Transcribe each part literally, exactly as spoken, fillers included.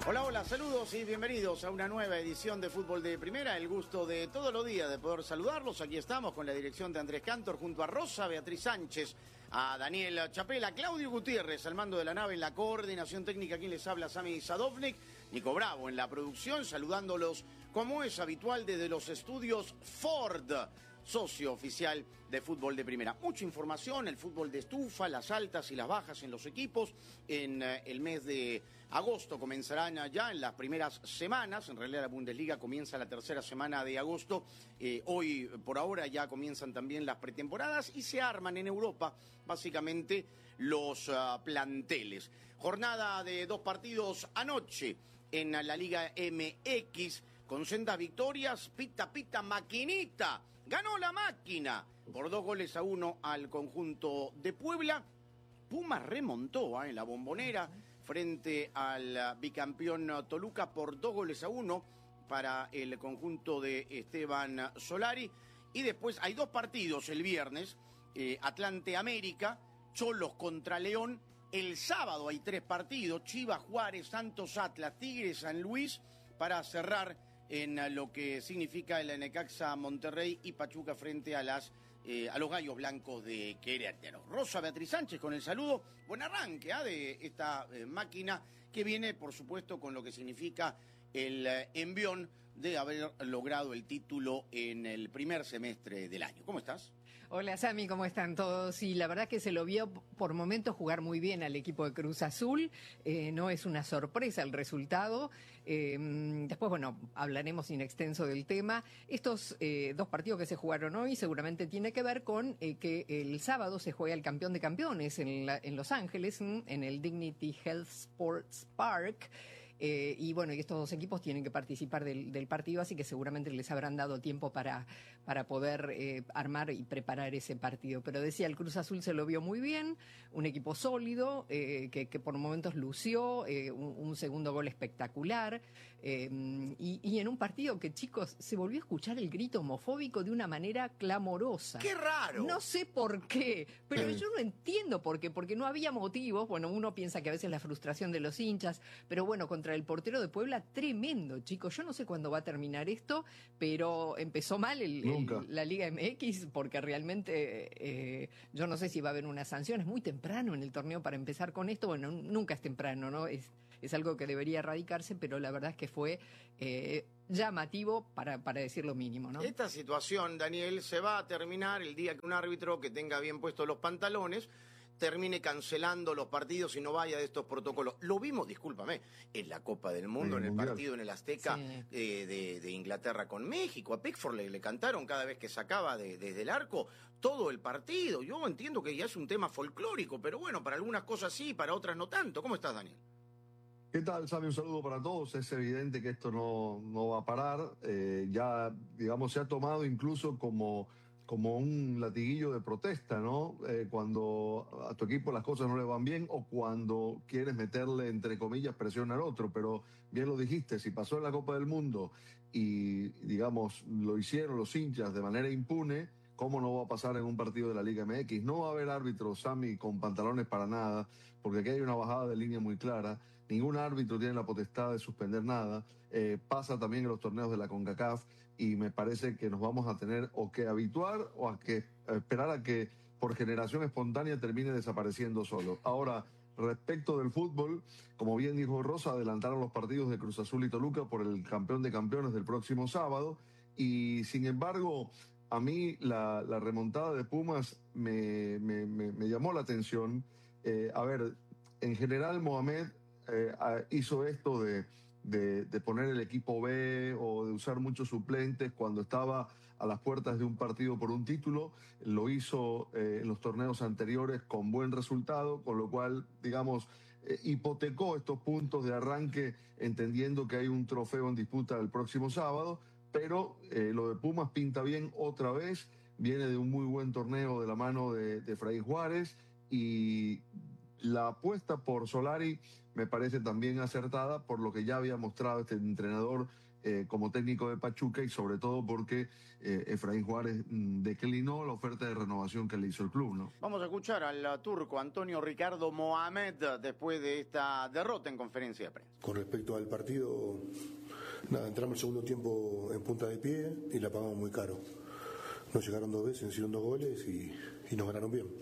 Hola, hola, saludos y bienvenidos a una nueva edición de Fútbol de Primera. El gusto de todos los días de poder saludarlos. Aquí estamos con la dirección de Andrés Cantor junto a Rosa Beatriz Sánchez, a Daniel Chapela, Claudio Gutiérrez al mando de la nave en la coordinación técnica. Quien les habla, Sami Sadovnik, Nico Bravo en la producción, saludándolos como es habitual desde los estudios Ford, socio oficial de Fútbol de Primera. Mucha información, el fútbol de estufa, las altas y las bajas en los equipos. En eh, el mes de agosto comenzarán ya en las primeras semanas. En realidad la Bundesliga comienza la tercera semana de agosto. Eh, hoy, por ahora, ya comienzan también las pretemporadas y se arman en Europa, básicamente, los uh, planteles. Jornada de dos partidos anoche en la Liga M X, con sendas victorias. Pita, pita, maquinita. Ganó la máquina por dos goles a uno al conjunto de Puebla. Pumas remontó ¿eh? en la Bombonera frente al bicampeón Toluca por dos goles a uno para el conjunto de Esteban Solari. Y después hay dos partidos el viernes, eh, Atlante América, Cholos contra León. El sábado hay tres partidos, Chivas, Juárez, Santos, Atlas, Tigres, San Luis, para cerrar en lo que significa el Necaxa Monterrey y Pachuca frente a las eh, a los Gallos Blancos de Querétaro. Rosa Beatriz Sánchez con el saludo. Buen arranque ¿eh? de esta eh, máquina que viene, por supuesto, con lo que significa el eh, envión de haber logrado el título en el primer semestre del año. ¿Cómo estás? Hola, Sami, ¿cómo están todos? Y la verdad que se lo vio por momentos jugar muy bien al equipo de Cruz Azul. Eh, no es una sorpresa el resultado. Eh, después, bueno, hablaremos in extenso del tema. Estos eh, dos partidos que se jugaron hoy seguramente tiene que ver con eh, que el sábado se juega el campeón de campeones en, la, en Los Ángeles, en el Dignity Health Sports Park. Eh, y bueno, y estos dos equipos tienen que participar del, del partido, así que seguramente les habrán dado tiempo para, para poder eh, armar y preparar ese partido. Pero decía, el Cruz Azul se lo vio muy bien, un equipo sólido, eh, que, que por momentos lució, eh, un, un segundo gol espectacular, eh, y, y en un partido que, chicos, se volvió a escuchar el grito homofóbico de una manera clamorosa. ¡Qué raro! No sé por qué, pero yo no entiendo por qué, porque no había motivos. Bueno, uno piensa que a veces la frustración de los hinchas, pero bueno, contra el portero de Puebla, tremendo, chicos. Yo no sé cuándo va a terminar esto, pero empezó mal el, el, la Liga M X, porque realmente eh, yo no sé si va a haber una sanción. Es muy temprano en el torneo para empezar con esto. Bueno, nunca es temprano, ¿no? Es, es algo que debería erradicarse, pero la verdad es que fue eh, llamativo para, para decir lo mínimo, ¿no? Esta situación, Daniel, se va a terminar el día que un árbitro que tenga bien puestos los pantalones termine cancelando los partidos y no vaya de estos protocolos. Lo vimos, discúlpame, en la Copa del Mundo, el en el mundial. Partido en el Azteca sí. eh, de, de Inglaterra con México. A Pickford le, le cantaron cada vez que sacaba de, desde el arco todo el partido. Yo entiendo que ya es un tema folclórico, pero bueno, para algunas cosas sí, para otras no tanto. ¿Cómo estás, Daniel? ¿Qué tal, Sami? Un saludo para todos. Es evidente que esto no, no va a parar. Eh, ya, digamos, se ha tomado incluso como... como un latiguillo de protesta, ¿no? Eh, cuando a tu equipo las cosas no le van bien o cuando quieres meterle, entre comillas, presión al otro. Pero bien lo dijiste, si pasó en la Copa del Mundo y, digamos, lo hicieron los hinchas de manera impune, ¿cómo no va a pasar en un partido de la Liga M X? No va a haber árbitros, Sami, con pantalones para nada, porque aquí hay una bajada de línea muy clara. Ningún árbitro tiene la potestad de suspender nada. Eh, pasa también en los torneos de la CONCACAF y me parece que nos vamos a tener o que habituar o a que a esperar a que por generación espontánea termine desapareciendo solo. Ahora, respecto del fútbol, como bien dijo Rosa, adelantaron los partidos de Cruz Azul y Toluca por el campeón de campeones del próximo sábado y, sin embargo, a mí la, la remontada de Pumas me, me, me, me llamó la atención. Eh, a ver, en general Mohamed eh, hizo esto de, de, de poner el equipo B o de usar muchos suplentes cuando estaba a las puertas de un partido por un título. Lo hizo eh, en los torneos anteriores con buen resultado, con lo cual, digamos, eh, hipotecó estos puntos de arranque entendiendo que hay un trofeo en disputa el próximo sábado. Pero eh, lo de Pumas pinta bien otra vez, viene de un muy buen torneo de la mano de, de Fray Juárez y la apuesta por Solari me parece también acertada por lo que ya había mostrado este entrenador eh, como técnico de Pachuca y sobre todo porque eh, Efraín Juárez mm, declinó la oferta de renovación que le hizo el club, ¿no? Vamos a escuchar al turco Antonio Ricardo Mohamed después de esta derrota en conferencia de prensa. Con respecto al partido, nada, entramos el segundo tiempo en punta de pie y la pagamos muy caro. Nos llegaron dos veces, nos hicieron dos goles y, y nos ganaron bien.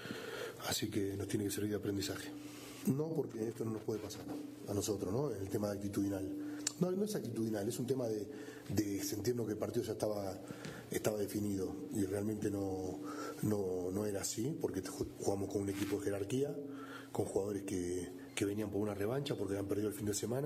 Así que nos tiene que servir de aprendizaje. No, porque esto no nos puede pasar a nosotros, ¿no? El tema de actitudinal. No, no es actitudinal, es un tema de, de sentirnos que el partido ya estaba, estaba definido y realmente no, no, no era así, porque jugamos con un equipo de jerarquía, con jugadores que, que venían por una revancha porque habían perdido el fin de semana.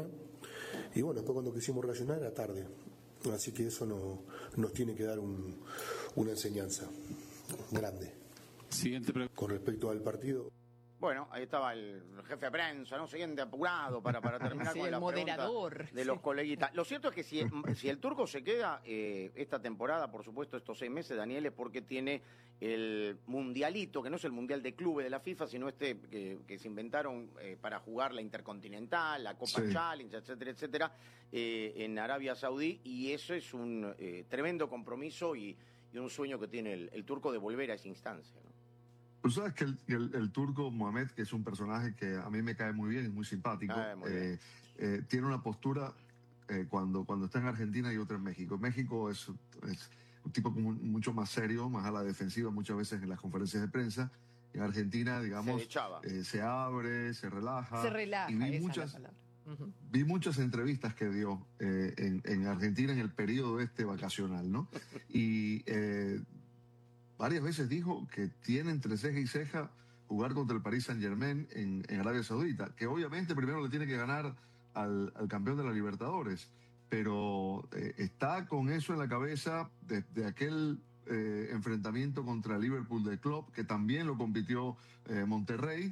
Y bueno, después cuando quisimos reaccionar era tarde. Así que eso no, nos tiene que dar un, una enseñanza grande. Siguiente pregunta. Con respecto al partido. Bueno, ahí estaba el jefe de prensa, ¿no? Siguiente apurado para, para terminar sí, con el la moderador pregunta de los coleguitas. Lo cierto es que si, si el turco se queda eh, esta temporada, por supuesto, estos seis meses, Daniel, es porque tiene el mundialito, que no es el mundial de clubes de la FIFA, sino este que, que se inventaron eh, para jugar la Intercontinental, la Copa Sí. Challenge, etcétera, etcétera, eh, en Arabia Saudí, y eso es un eh, tremendo compromiso y, y un sueño que tiene el, el turco de volver a esa instancia, ¿no? Tú sabes que el, el, el turco Mohamed, que es un personaje que a mí me cae muy bien, es muy simpático, Ah, muy bien. eh, eh, tiene una postura eh, cuando, cuando está en Argentina y otra en México. En México es, es un tipo como mucho más serio, más a la defensiva muchas veces en las conferencias de prensa. En Argentina, digamos, Se echaba. eh, se abre, se relaja. se relaja, Y vi esa muchas, es la palabra. Ujú. vi muchas entrevistas que dio eh, en, en Argentina en el periodo este vacacional, ¿no? Y eh, varias veces dijo que tiene entre ceja y ceja jugar contra el Paris Saint-Germain en, en Arabia Saudita, que obviamente primero le tiene que ganar al, al campeón de la Libertadores, pero eh, está con eso en la cabeza desde aquel eh, enfrentamiento contra el Liverpool de Klopp, que también lo compitió eh, Monterrey,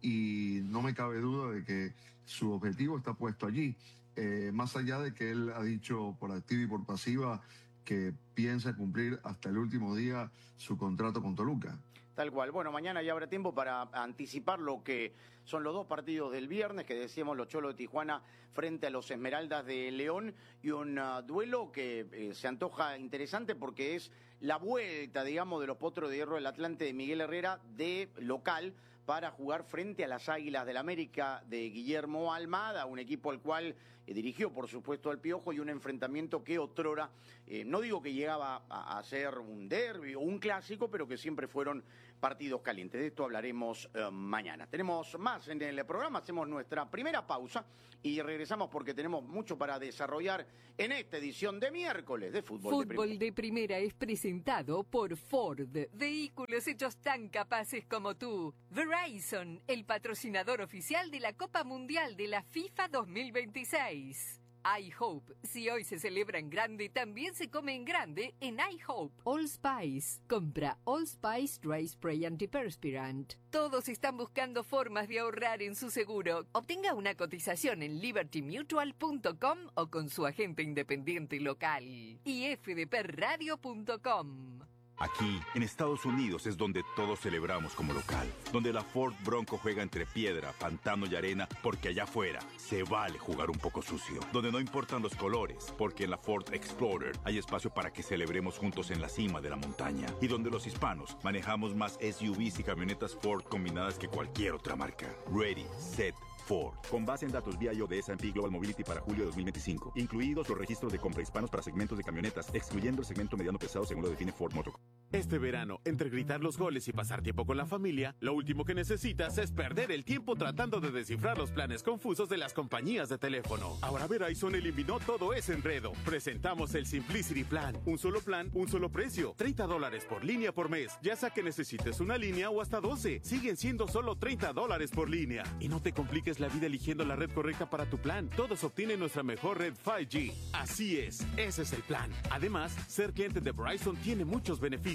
y no me cabe duda de que su objetivo está puesto allí, eh, más allá de que él ha dicho por activa y por pasiva que piensa cumplir hasta el último día su contrato con Toluca. Tal cual. Bueno, mañana ya habrá tiempo para anticipar lo que son los dos partidos del viernes, que decíamos los Cholos de Tijuana frente a los Esmeraldas de León, y un uh, duelo que eh, se antoja interesante porque es la vuelta, digamos, de los Potros de Hierro del Atlante de Miguel Herrera de local para jugar frente a las Águilas del América de Guillermo Almada, un equipo al cual eh, dirigió, por supuesto, al Piojo, y un enfrentamiento que otrora, eh, no digo que llegaba a, a ser un derbi o un clásico, pero que siempre fueron partidos calientes. De esto hablaremos eh, mañana. Tenemos más en el programa, hacemos nuestra primera pausa y regresamos porque tenemos mucho para desarrollar en esta edición de miércoles de Fútbol, Fútbol de Primera. de Primera es presentado por Ford, vehículos hechos tan capaces como tú. Verizon, el patrocinador oficial de la Copa Mundial de la FIFA dos mil veintiséis. iHope, si hoy se celebra en grande, también se come en grande en iHope. Allspice, compra Allspice Dry Spray Antiperspirant. Todos están buscando formas de ahorrar en su seguro. Obtenga una cotización en liberty mutual punto com o con su agente independiente local. y f d p radio punto com. Aquí, en Estados Unidos, es donde todos celebramos como local. Donde la Ford Bronco juega entre piedra, pantano y arena, porque allá afuera se vale jugar un poco sucio. Donde no importan los colores, porque en la Ford Explorer hay espacio para que celebremos juntos en la cima de la montaña. Y donde los hispanos manejamos más S U Vs y camionetas Ford combinadas que cualquier otra marca. Ready, set, Ford. Con base en datos V I O de S and P Global Mobility para julio de dos mil veinticinco. Incluidos los registros de compra hispanos para segmentos de camionetas, excluyendo el segmento mediano pesado según lo define Ford Motor. Este verano, entre gritar los goles y pasar tiempo con la familia, lo último que necesitas es perder el tiempo tratando de descifrar los planes confusos de las compañías de teléfono. Ahora Verizon eliminó todo ese enredo. Presentamos el Simplicity Plan. Un solo plan, un solo precio. treinta dólares por línea por mes. Ya sea que necesites una línea o hasta doce. Siguen siendo solo treinta dólares por línea. Y no te compliques la vida eligiendo la red correcta para tu plan. Todos obtienen nuestra mejor red cinco G. Así es, ese es el plan. Además, ser cliente de Verizon tiene muchos beneficios.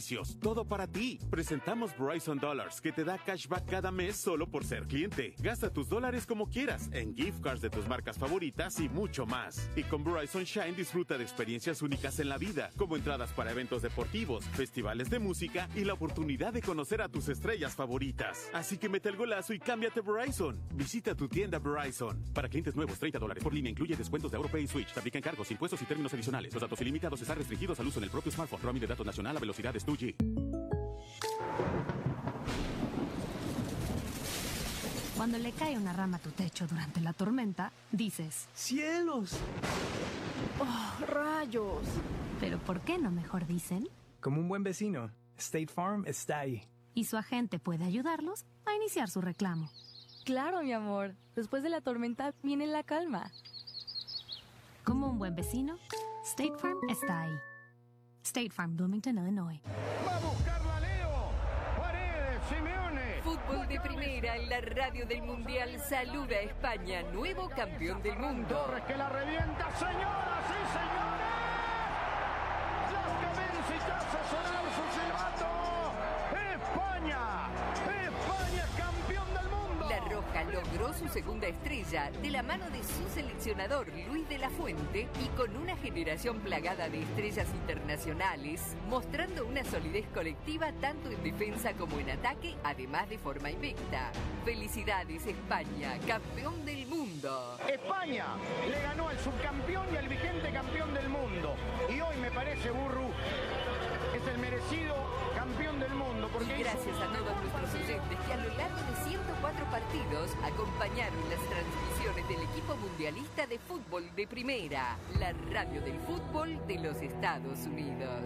beneficios, todo para ti. Presentamos Verizon Dollars, que te da cashback cada mes solo por ser cliente. Gasta tus dólares como quieras, en gift cards de tus marcas favoritas y mucho más. Y con Verizon Shine disfruta de experiencias únicas en la vida, como entradas para eventos deportivos, festivales de música y la oportunidad de conocer a tus estrellas favoritas. Así que mete el golazo y cámbiate Verizon. Visita tu tienda Verizon. Para clientes nuevos, treinta dólares por línea, incluye descuentos de AuroPay y Switch. Te aplican cargos, impuestos y términos adicionales. Los datos ilimitados están restringidos al uso en el propio smartphone. Roaming de datos nacional a velocidades dos G. Cuando le cae una rama a tu techo durante la tormenta, dices: ¡cielos! ¡Oh, rayos! Pero ¿por qué no mejor dicen? Como un buen vecino, State Farm está ahí. Y su agente puede ayudarlos a iniciar su reclamo. Claro, mi amor. Después de la tormenta viene la calma. Como un buen vecino, State Farm está ahí. State Farm, Bloomington, Illinois. ¡Va a buscarla Leo! ¡Paredes, Simeone! Fútbol de primera en la radio del Mundial saluda a España, nuevo campeón del mundo. Torres que la revienta, señoras y señores. Las cabencitas sonaron su silbato. España, España campeón del mundo. La Roja logró su segunda estrella de la mano de su seleccionador Luis de la Fuente y con una generación plagada de estrellas internacionales, mostrando una solidez colectiva tanto en defensa como en ataque, además de forma invicta. Felicidades España, campeón del mundo. España le ganó al subcampeón y al vigente campeón del mundo. Y hoy me parece, Burru, es el merecido campeón del mundo. Porque y gracias a todos nuestros oyentes que a lo largo de ciento cuatro partidos acompañaron las transmisiones del equipo mundialista de fútbol de primera, la radio del fútbol de los Estados Unidos.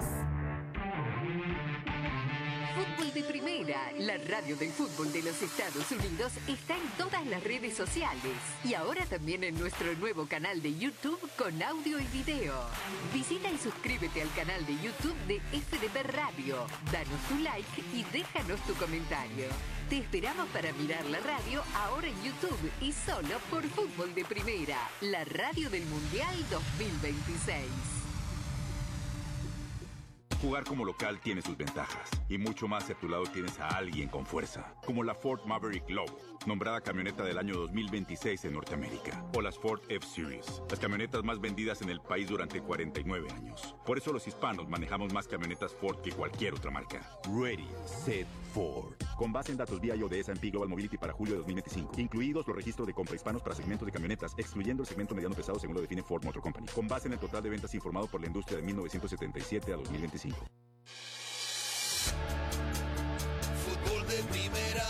Fútbol de primera, la radio del fútbol de los Estados Unidos está en todas las redes sociales y ahora también en nuestro nuevo canal de YouTube con audio y video. Visita y suscríbete al canal de YouTube de F D P Radio, danos tu like y déjanos tu comentario. Te esperamos para mirar la radio ahora en YouTube y solo por Fútbol de Primera, la radio del Mundial dos mil veintiséis. Jugar como local tiene sus ventajas, y mucho más si a tu lado tienes a alguien con fuerza, como la Ford Maverick Lobo, nombrada camioneta del año dos mil veintiséis en Norteamérica, o las Ford F-Series, las camionetas más vendidas en el país durante cuarenta y nueve años. Por eso los hispanos manejamos más camionetas Ford que cualquier otra marca. Ready, Set, Ford. Con base en datos V I A de S and P Global Mobility para julio de dos mil veinticinco, incluidos los registros de compra hispanos para segmentos de camionetas, excluyendo el segmento mediano pesado según lo define Ford Motor Company, con base en el total de ventas informado por la industria de mil novecientos setenta y siete a dos mil veinticinco. Fútbol de primera.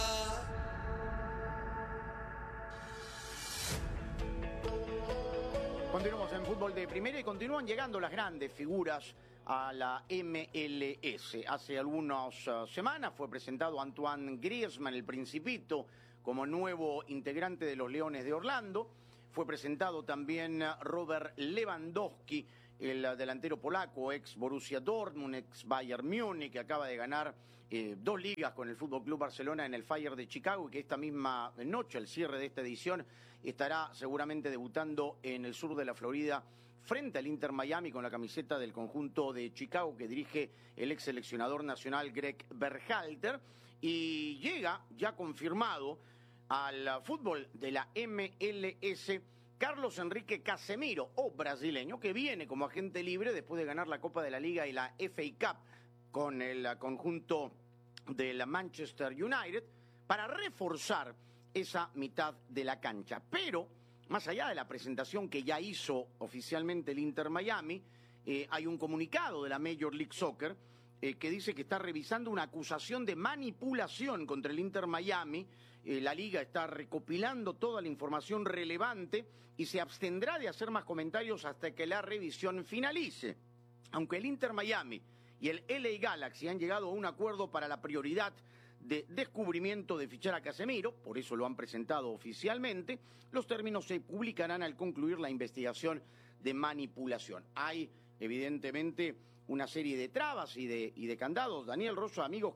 Continuamos en Fútbol de Primera y continúan llegando las grandes figuras a la M L S. Hace algunas uh, semanas fue presentado Antoine Griezmann, el Principito, como nuevo integrante de los Leones de Orlando. Fue presentado también Robert Lewandowski, el uh, delantero polaco, ex Borussia Dortmund, ex Bayern Múnich, que acaba de ganar eh, dos ligas con el F C Barcelona en el Fire de Chicago y que esta misma noche, al cierre de esta edición, estará seguramente debutando en el sur de la Florida frente al Inter Miami con la camiseta del conjunto de Chicago que dirige el ex seleccionador nacional Greg Berhalter, y llega ya confirmado al fútbol de la M L S Carlos Enrique Casemiro, o brasileño, que viene como agente libre después de ganar la Copa de la Liga y la F A Cup con el conjunto de la Manchester United para reforzar esa mitad de la cancha. Pero más allá de la presentación que ya hizo oficialmente el Inter Miami, eh, hay un comunicado de la Major League Soccer eh, que dice que está revisando una acusación de manipulación contra el Inter Miami. Eh, la Liga está recopilando toda la información relevante y se abstendrá de hacer más comentarios hasta que la revisión finalice. Aunque el Inter Miami y el L A Galaxy han llegado a un acuerdo para la prioridad de descubrimiento de fichar a Casemiro, por eso lo han presentado oficialmente, los términos se publicarán al concluir la investigación de manipulación. Hay, evidentemente, una serie de trabas y de, y de candados. Daniel Rosso, amigos, que,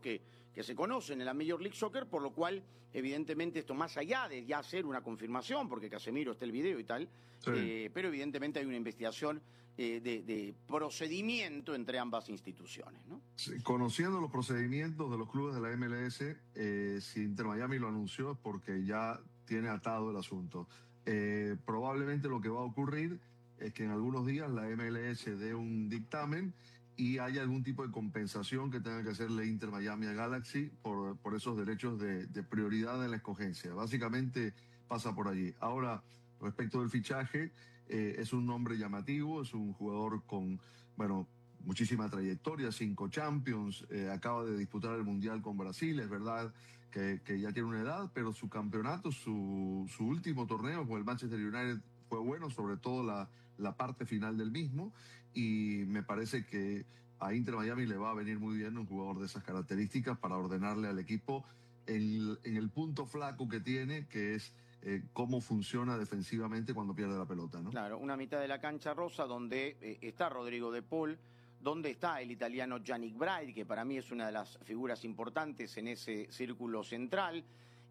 que se conocen en la Major League Soccer, por lo cual, evidentemente, esto más allá de ya ser una confirmación, porque Casemiro está el video y tal, sí. eh, pero evidentemente hay una investigación eh, de, de procedimiento entre ambas instituciones, ¿no? Sí, conociendo los procedimientos de los clubes de la M L S, eh, si Inter Miami lo anunció es porque ya tiene atado el asunto. Eh, probablemente lo que va a ocurrir es que en algunos días la M L S dé un dictamen y haya algún tipo de compensación que tenga que hacerle Inter Miami a Galaxy por, por esos derechos de, de prioridad en la escogencia. Básicamente pasa por allí. Ahora, respecto del fichaje, eh, es un nombre llamativo, es un jugador con, bueno, muchísima trayectoria, cinco Champions, eh, acaba de disputar el Mundial con Brasil, es verdad que, que ya tiene una edad, pero su campeonato, su, su último torneo con el Manchester United fue bueno, sobre todo la, la parte final del mismo, y me parece que a Inter Miami le va a venir muy bien un jugador de esas características para ordenarle al equipo en, en el punto flaco que tiene, que es eh, cómo funciona defensivamente cuando pierde la pelota, ¿no? Claro, una mitad de la cancha rosa donde eh, está Rodrigo de Paul, donde está el italiano Yannick Bride, que para mí es una de las figuras importantes en ese círculo central.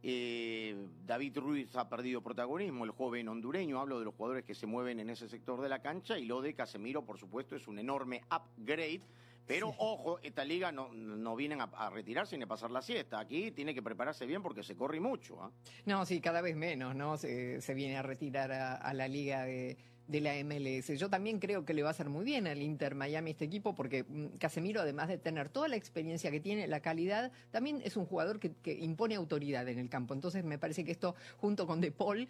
Eh, David Ruiz ha perdido protagonismo, el joven hondureño, hablo de los jugadores que se mueven en ese sector de la cancha, y lo de Casemiro, por supuesto, es un enorme upgrade, pero sí. Ojo, esta liga no, no vienen a, a retirarse ni a pasar la siesta, aquí tiene que prepararse bien porque se corre mucho, ¿eh? No, sí, cada vez menos, ¿no? Se, se viene a retirar a, a la liga de... de la M L S. Yo también creo que le va a hacer muy bien al Inter Miami este equipo, porque Casemiro, además de tener toda la experiencia que tiene, la calidad, también es un jugador que, que impone autoridad en el campo. Entonces me parece que esto, junto con De Paul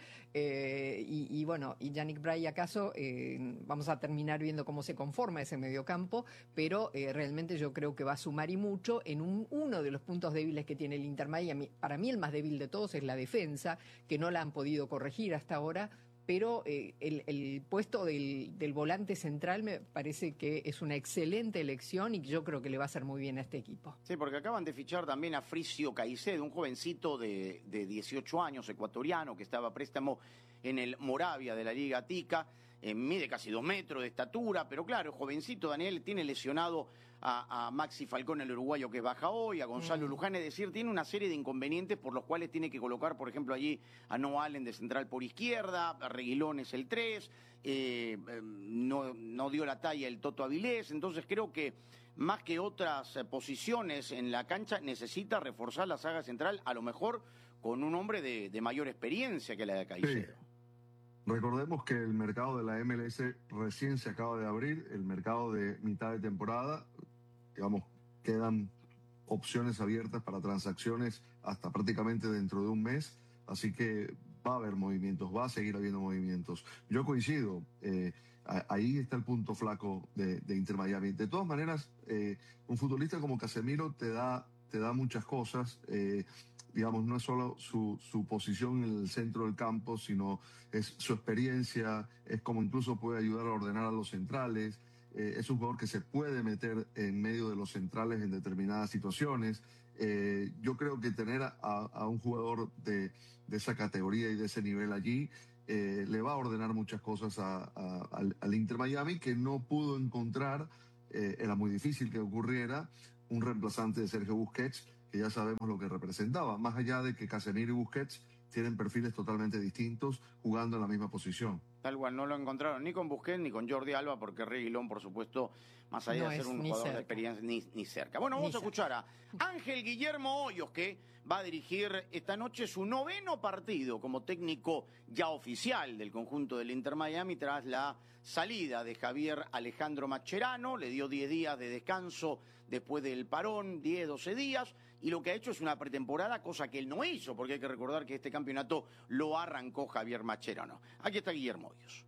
eh, y, y bueno, y Yannick Bride acaso, eh, vamos a terminar viendo cómo se conforma ese mediocampo, pero eh, realmente yo creo que va a sumar y mucho en un, uno de los puntos débiles que tiene el Inter Miami. Para mí el más débil de todos es la defensa, que no la han podido corregir hasta ahora, pero eh, el, el puesto del, del volante central me parece que es una excelente elección y yo creo que le va a hacer muy bien a este equipo. Sí, porque acaban de fichar también a Fricio Caicedo, un jovencito de, de dieciocho años, ecuatoriano, que estaba a préstamo en el Moravia de la Liga Tica, eh, mide casi dos metros de estatura, pero claro, jovencito, Daniel, tiene lesionado a, a Maxi Falcón, el uruguayo que baja hoy, a Gonzalo mm. Luján, es decir, tiene una serie de inconvenientes por los cuales tiene que colocar, por ejemplo, allí a Noah Allen de central por izquierda, a Reguilón es el tres, eh, no, no dio la talla el Toto Avilés, entonces creo que más que otras eh, posiciones en la cancha necesita reforzar la saga central, a lo mejor con un hombre de, de mayor experiencia que la de Caicedo. Sí. Recordemos que el mercado de la M L S recién se acaba de abrir, el mercado de mitad de temporada, digamos, quedan opciones abiertas para transacciones hasta prácticamente dentro de un mes, así que va a haber movimientos, va a seguir habiendo movimientos. Yo coincido, eh, ahí está el punto flaco de, de Inter Miami. De todas maneras, eh, un futbolista como Casemiro te da, te da muchas cosas, eh, digamos, no es solo su, su posición en el centro del campo, sino es su experiencia, es como incluso puede ayudar a ordenar a los centrales, eh, es un jugador que se puede meter en medio de los centrales en determinadas situaciones. Eh, yo creo que tener a, a un jugador de, de esa categoría y de ese nivel allí eh, le va a ordenar muchas cosas a, a, al, al Inter Miami, que no pudo encontrar, eh, era muy difícil que ocurriera, un reemplazante de Sergio Busquets, que ya sabemos lo que representaba, más allá de que Casemiro y Busquets tienen perfiles totalmente distintos jugando en la misma posición. Tal cual, no lo encontraron ni con Busquets ni con Jordi Alba, porque Reguilón, por supuesto, más allá no de ser un jugador cerca. de experiencia, ni, ni cerca. Bueno, vamos ni a escuchar cerca. a Ángel Guillermo Hoyos, que va a dirigir esta noche su noveno partido como técnico ya oficial del conjunto del Inter Miami tras la salida de Javier Alejandro Mascherano. Le dio diez días de descanso después del parón, diez, doce días, y lo que ha hecho es una pretemporada, cosa que él no hizo, porque hay que recordar que este campeonato lo arrancó Javier Mascherano. Aquí está Guillermo Hoyos.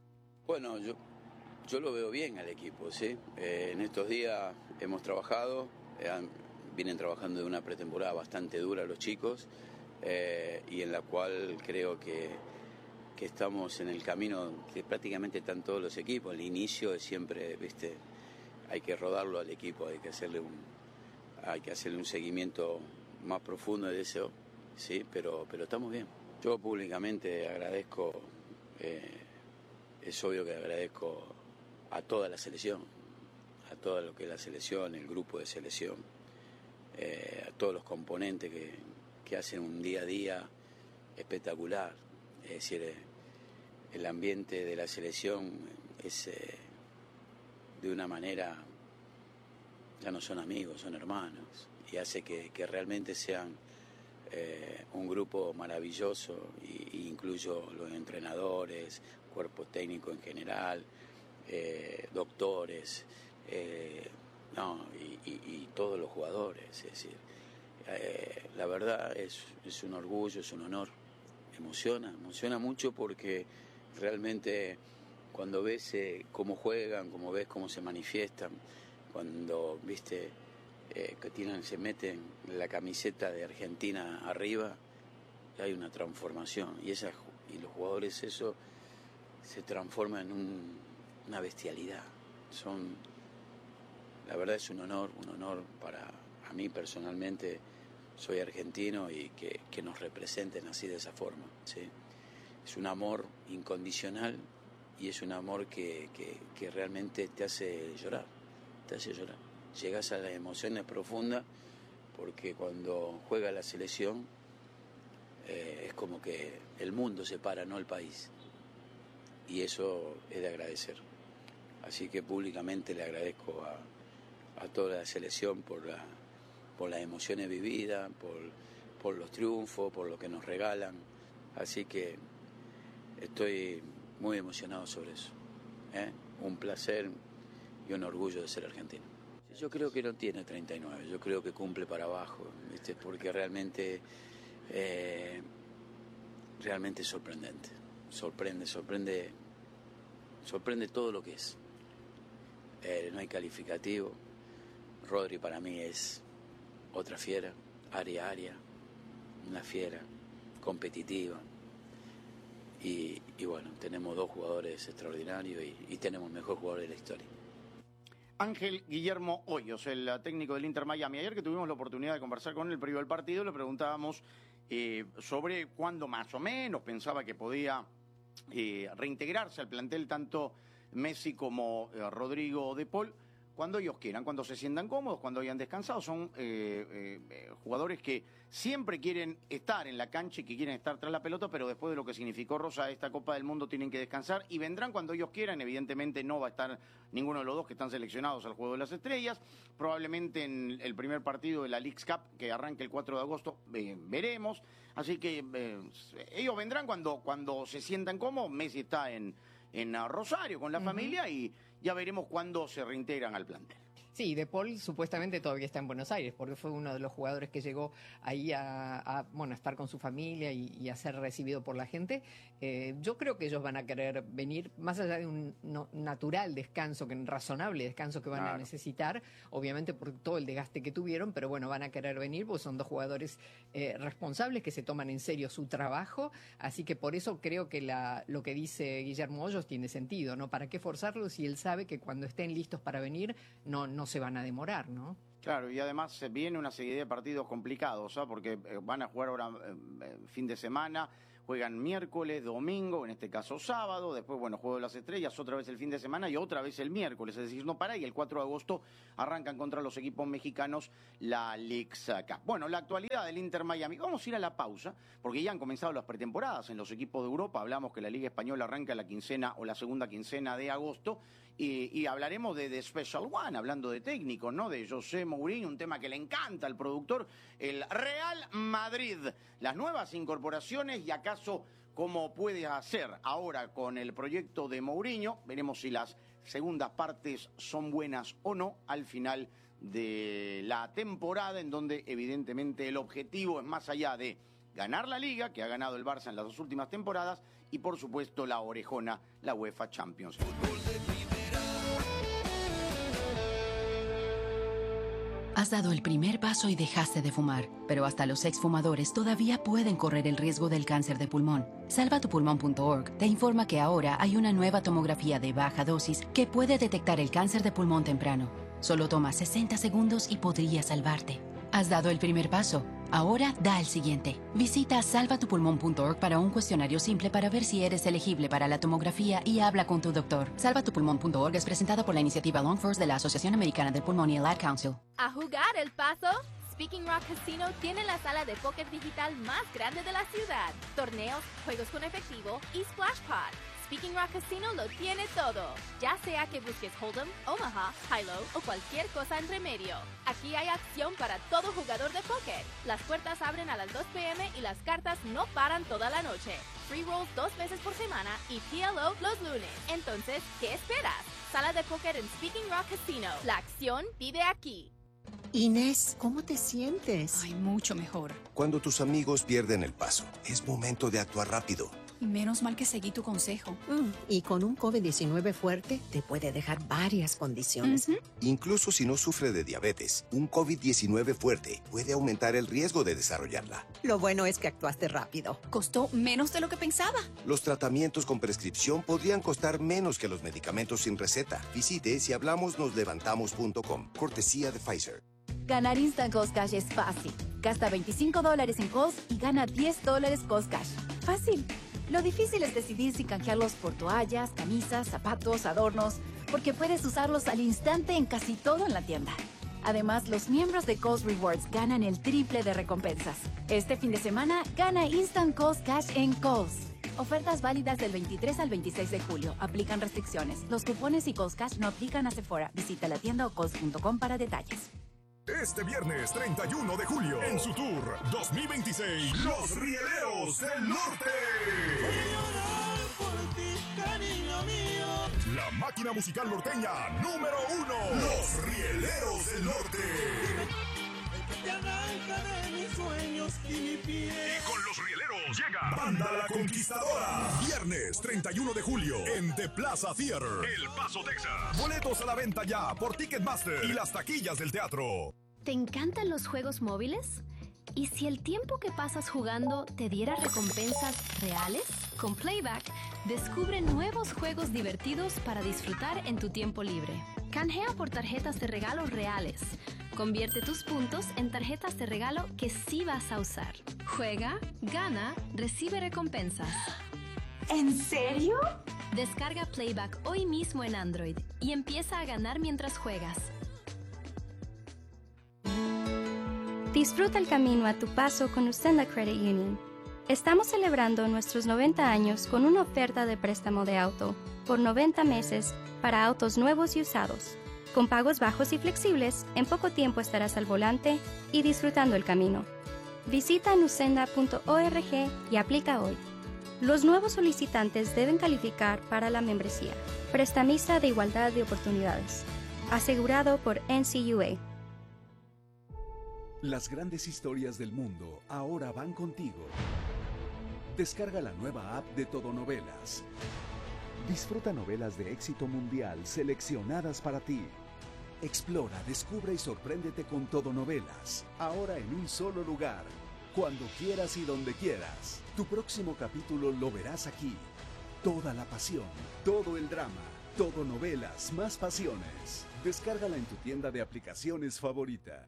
Bueno, yo, yo lo veo bien al equipo, ¿sí? Eh, en estos días hemos trabajado, eh, han, vienen trabajando de una pretemporada bastante dura los chicos, eh, y en la cual creo que, que estamos en el camino que prácticamente están todos los equipos. El inicio es siempre, viste, hay que rodarlo al equipo, hay que hacerle un, hay que hacerle un seguimiento más profundo de eso, sí, pero, pero estamos bien. Yo públicamente agradezco, eh, es obvio que agradezco a toda la selección, a todo lo que es la selección, el grupo de selección, eh, a todos los componentes que, que hacen un día a día espectacular. Es decir, eh, el ambiente de la selección es eh, de una manera, ya no son amigos, son hermanos, y hace que, que realmente sean eh, un grupo maravilloso, y, y incluyo los entrenadores, cuerpo técnico en general, eh, doctores, eh, no, y, y, y todos los jugadores. Es decir, eh, la verdad es, es un orgullo, es un honor, emociona, emociona mucho porque realmente cuando ves eh, cómo juegan, cómo ves cómo se manifiestan, cuando viste eh, que tienen, se meten la camiseta de Argentina arriba, hay una transformación, y esa, y los jugadores eso se transforma en un, una bestialidad. Son, la verdad es un honor, un honor para a mí personalmente, soy argentino, y que, que nos representen así de esa forma, ¿sí? Es un amor incondicional, y es un amor que, que, que realmente te hace llorar, te hace llorar. Llegas a las emociones profundas, porque cuando juega la selección eh, es como que el mundo se para, no el país. Y eso es de agradecer. Así que públicamente le agradezco a, a toda la selección por, la, por las emociones vividas, por, por los triunfos, por lo que nos regalan. Así que estoy muy emocionado sobre eso. ¿eh? Un placer y un orgullo de ser argentino. Yo creo que no tiene treinta y nueve, yo creo que cumple para abajo, ¿viste? Porque realmente, eh, realmente es sorprendente. Sorprende, sorprende, sorprende todo lo que es. Eh, no hay calificativo. Rodri para mí es otra fiera, área área, una fiera, competitiva. Y, y bueno, tenemos dos jugadores extraordinarios y, y tenemos el mejor jugador de la historia. Ángel Guillermo Hoyos, el técnico del Inter Miami. Ayer que tuvimos la oportunidad de conversar con él previo al partido, le preguntábamos eh, sobre cuándo más o menos pensaba que podía eh, reintegrarse al plantel tanto Messi como eh, Rodrigo de Paul, cuando ellos quieran, cuando se sientan cómodos, cuando hayan descansado. Son eh, eh, jugadores que siempre quieren estar en la cancha y que quieren estar tras la pelota, pero después de lo que significó, Rosa, esta Copa del Mundo, tienen que descansar y vendrán cuando ellos quieran. Evidentemente no va a estar ninguno de los dos que están seleccionados al Juego de las Estrellas. Probablemente en el primer partido de la Leagues Cup, que arranque el cuatro de agosto, eh, veremos. Así que eh, ellos vendrán cuando, cuando se sientan cómodos. Messi está en, en Rosario con la uh-huh. familia, y ya veremos cuándo se reintegran al plantel. Sí, De Paul supuestamente todavía está en Buenos Aires, porque fue uno de los jugadores que llegó ahí a, a, bueno, a estar con su familia y, y a ser recibido por la gente. Eh, yo creo que ellos van a querer venir, más allá de un no, natural descanso, que un razonable descanso que van claro. a necesitar, obviamente por todo el desgaste que tuvieron, pero bueno, van a querer venir porque son dos jugadores eh, responsables que se toman en serio su trabajo, así que por eso creo que la, lo que dice Guillermo Hoyos tiene sentido, ¿no? ¿Para qué forzarlos si él sabe que cuando estén listos para venir no, no se van a demorar, ¿no? Claro, y además viene una serie de partidos complicados, ¿sabes? Porque van a jugar ahora eh, fin de semana, juegan miércoles, domingo, en este caso sábado, después, bueno, Juego de las Estrellas, otra vez el fin de semana y otra vez el miércoles, es decir, no para, y el cuatro de agosto arrancan contra los equipos mexicanos la Leagues Cup. Bueno, la actualidad del Inter Miami. Vamos a ir a la pausa, porque ya han comenzado las pretemporadas en los equipos de Europa. Hablamos que la Liga Española arranca la quincena o la segunda quincena de agosto, y, y hablaremos de The Special One, hablando de técnicos, ¿no? De José Mourinho, un tema que le encanta al productor, el Real Madrid, las nuevas incorporaciones y acaso cómo puede hacer ahora con el proyecto de Mourinho. Veremos si las segundas partes son buenas o no al final de la temporada, en donde evidentemente el objetivo es más allá de ganar la Liga, que ha ganado el Barça en las dos últimas temporadas, y por supuesto la orejona, la UEFA Champions League. Has dado el primer paso y dejaste de fumar, pero hasta los exfumadores todavía pueden correr el riesgo del cáncer de pulmón. salva tu pulmón punto org te informa que ahora hay una nueva tomografía de baja dosis que puede detectar el cáncer de pulmón temprano. Solo toma sesenta segundos y podría salvarte. Has dado el primer paso. Ahora da el siguiente. Visita salva tu pulmón punto org para un cuestionario simple para ver si eres elegible para la tomografía y habla con tu doctor. salva tu pulmón punto org es presentada por la iniciativa Long First de la Asociación Americana del Pulmón y el Ad Council. A jugar el paso Speaking Rock Casino tiene la sala de póker digital más grande de la ciudad. Torneos, juegos con efectivo y Splash Pod. Speaking Rock Casino lo tiene todo. Ya sea que busques Hold'em, Omaha, High-Low o cualquier cosa entre medio. Aquí hay acción para todo jugador de póker. Las puertas abren a las dos p m y las cartas no paran toda la noche. Free rolls dos veces por semana y P L O los lunes. Entonces, ¿qué esperas? Sala de póker en Speaking Rock Casino. La acción vive aquí. Inés, ¿cómo te sientes? Ay, mucho mejor. Cuando tus amigos pierden el paso, es momento de actuar rápido. Y menos mal que seguí tu consejo. Mm, y con un COVID diecinueve fuerte, te puede dejar varias condiciones. Uh-huh. Incluso si no sufre de diabetes, un COVID diecinueve fuerte puede aumentar el riesgo de desarrollarla. Lo bueno es que actuaste rápido. Costó menos de lo que pensaba. Los tratamientos con prescripción podrían costar menos que los medicamentos sin receta. Visite si hablamos nos levantamos punto com. Cortesía de Pfizer. Ganar Instant Cost Cash es fácil. Gasta veinticinco dólares en Cost y gana diez dólares Cost Cash. Fácil. Lo difícil es decidir si canjearlos por toallas, camisas, zapatos, adornos, porque puedes usarlos al instante en casi todo en la tienda. Además, los miembros de Cost Rewards ganan el triple de recompensas. Este fin de semana, gana Instant Cost Cash en Cost. Ofertas válidas del veintitrés al veintiséis de julio. Aplican restricciones. Los cupones y Cost Cash no aplican a Sephora. Visita la tienda o cost punto com para detalles. Este viernes treinta y uno de julio, en su tour dos mil veintiséis, Los Rieleros del Norte. Por ti, cariño mío. La máquina musical norteña número uno. Los Rieleros del Norte. Te arranca de mis sueños y mi piel. Y con Los Rieleros llega Banda La Conquistadora. Viernes treinta y uno de julio en The Plaza Theater, El Paso, Texas. Boletos a la venta ya por Ticketmaster y las taquillas del teatro. ¿Te encantan los juegos móviles? ¿Y si el tiempo que pasas jugando te diera recompensas reales? Con Playback, descubre nuevos juegos divertidos para disfrutar en tu tiempo libre. Canjea por tarjetas de regalo reales. Convierte tus puntos en tarjetas de regalo que sí vas a usar. Juega, gana, recibe recompensas. ¿En serio? Descarga Playback hoy mismo en Android y empieza a ganar mientras juegas. Disfruta el camino a tu paso con Usenda Credit Union. Estamos celebrando nuestros noventa años con una oferta de préstamo de auto por noventa meses para autos nuevos y usados. Con pagos bajos y flexibles, en poco tiempo estarás al volante y disfrutando el camino. Visita nusenda punto org y aplica hoy. Los nuevos solicitantes deben calificar para la membresía. Prestamista de igualdad de oportunidades. Asegurado por N C U A. Las grandes historias del mundo ahora van contigo. Descarga la nueva app de Todo Novelas. Disfruta novelas de éxito mundial seleccionadas para ti. Explora, descubre y sorpréndete con Todo Novelas. Ahora en un solo lugar. Cuando quieras y donde quieras. Tu próximo capítulo lo verás aquí. Toda la pasión, todo el drama, Todo Novelas, más pasiones. Descárgala en tu tienda de aplicaciones favorita.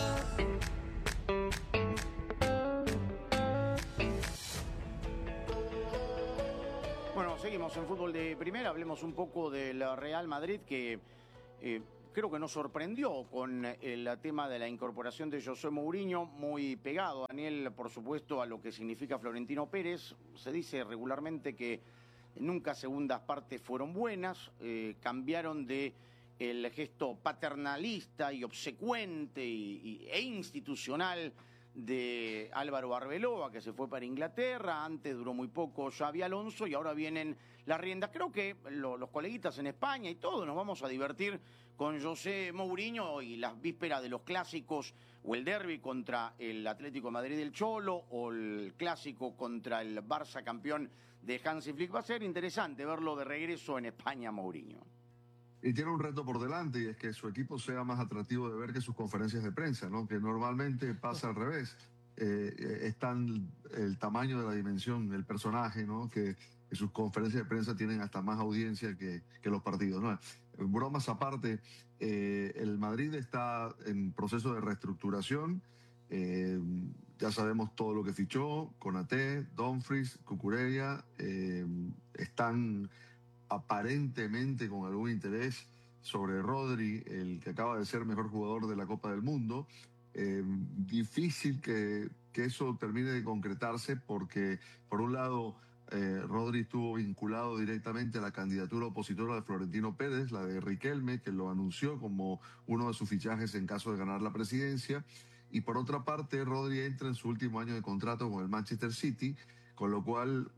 Bueno, seguimos en fútbol de primera. Hablemos un poco del Real Madrid, que eh, creo que nos sorprendió con el tema de la incorporación de José Mourinho, muy pegado, Daniel, por supuesto, a lo que significa Florentino Pérez. Se dice regularmente que nunca segundas partes fueron buenas, eh, cambiaron de el gesto paternalista y obsecuente y, y, e institucional de Álvaro Arbeloa, que se fue para Inglaterra. Antes duró muy poco Xabi Alonso y ahora vienen las riendas. Creo que lo, los coleguitas en España y todos nos vamos a divertir con José Mourinho y las vísperas de los clásicos, o el derbi contra el Atlético de Madrid del Cholo, o el clásico contra el Barça campeón de Hansi Flick. Va a ser interesante verlo de regreso en España, Mourinho. Y tiene un reto por delante, y es que su equipo sea más atractivo de ver que sus conferencias de prensa, ¿no? Que normalmente pasa al revés. Eh, es tan el tamaño de la dimensión del personaje, ¿no? Que, que sus conferencias de prensa tienen hasta más audiencia que, que los partidos, ¿no? Bromas aparte, eh, el Madrid está en proceso de reestructuración. Eh, ya sabemos todo lo que fichó: Konaté, Dumfries, Cucurella. Eh, están aparentemente con algún interés sobre Rodri, el que acaba de ser mejor jugador de la Copa del Mundo. eh, difícil que, que eso termine de concretarse porque, por un lado, eh, Rodri estuvo vinculado directamente a la candidatura opositora de Florentino Pérez, la de Riquelme, que lo anunció como uno de sus fichajes en caso de ganar la presidencia. Y por otra parte, Rodri entra en su último año de contrato con el Manchester City, con lo cual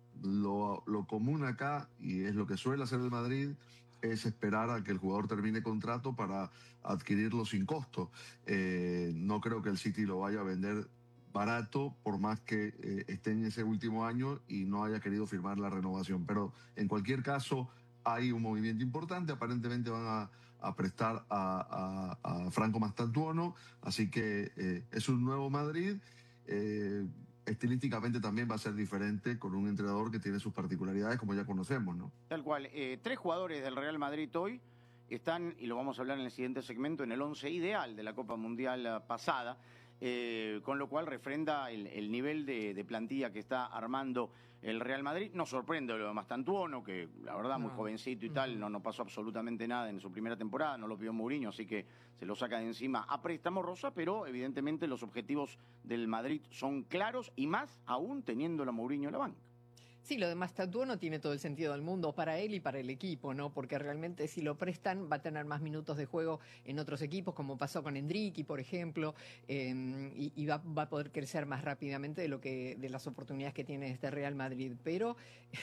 lo, lo común acá, y es lo que suele hacer el Madrid, es esperar a que el jugador termine contrato para adquirirlo sin costo. Eh, no creo que el City lo vaya a vender barato, por más que eh, esté en ese último año y no haya querido firmar la renovación. Pero en cualquier caso, hay un movimiento importante. Aparentemente van a, a prestar a, a, a Franco Mastantuono, así que eh, es un nuevo Madrid. Eh, estilísticamente también va a ser diferente, con un entrenador que tiene sus particularidades, como ya conocemos, ¿no? Tal cual. Eh, tres jugadores del Real Madrid hoy están, y lo vamos a hablar en el siguiente segmento, en el once ideal de la Copa Mundial pasada, eh, con lo cual refrenda el, el nivel de, de plantilla que está armando el Real Madrid. Nos sorprende lo de Mastantuono, que la verdad muy No. jovencito y tal, no, no pasó absolutamente nada en su primera temporada, no lo pidió Mourinho, así que se lo saca de encima a préstamo, Rosa, pero evidentemente los objetivos del Madrid son claros y más aún teniendo a Mourinho en la banca. Sí, lo de Mastantuono tiene todo el sentido del mundo para él y para el equipo, ¿no? Porque realmente si lo prestan va a tener más minutos de juego en otros equipos, como pasó con Endricky, por ejemplo, eh, y, y va, va a poder crecer más rápidamente de lo que de las oportunidades que tiene este Real Madrid. Pero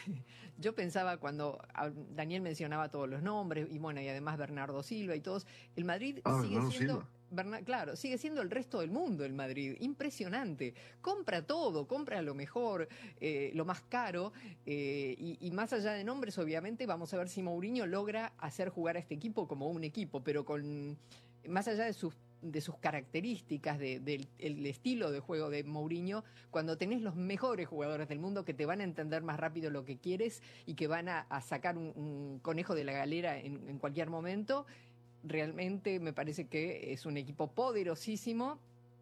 yo pensaba cuando Daniel mencionaba todos los nombres, y bueno, y además Bernardo Silva y todos, el Madrid Ah, sigue Bernardo siendo... Silva. Berna- Claro, sigue siendo el resto del mundo el Madrid, impresionante. Compra todo, compra lo mejor, eh, lo más caro, eh, y, y más allá de nombres, obviamente, vamos a ver si Mourinho logra hacer jugar a este equipo como un equipo, pero con más allá de sus de sus características, de, del el estilo de juego de Mourinho, cuando tenés los mejores jugadores del mundo que te van a entender más rápido lo que quieres y que van a, a sacar un, un conejo de la galera en, en cualquier momento. Realmente me parece que es un equipo poderosísimo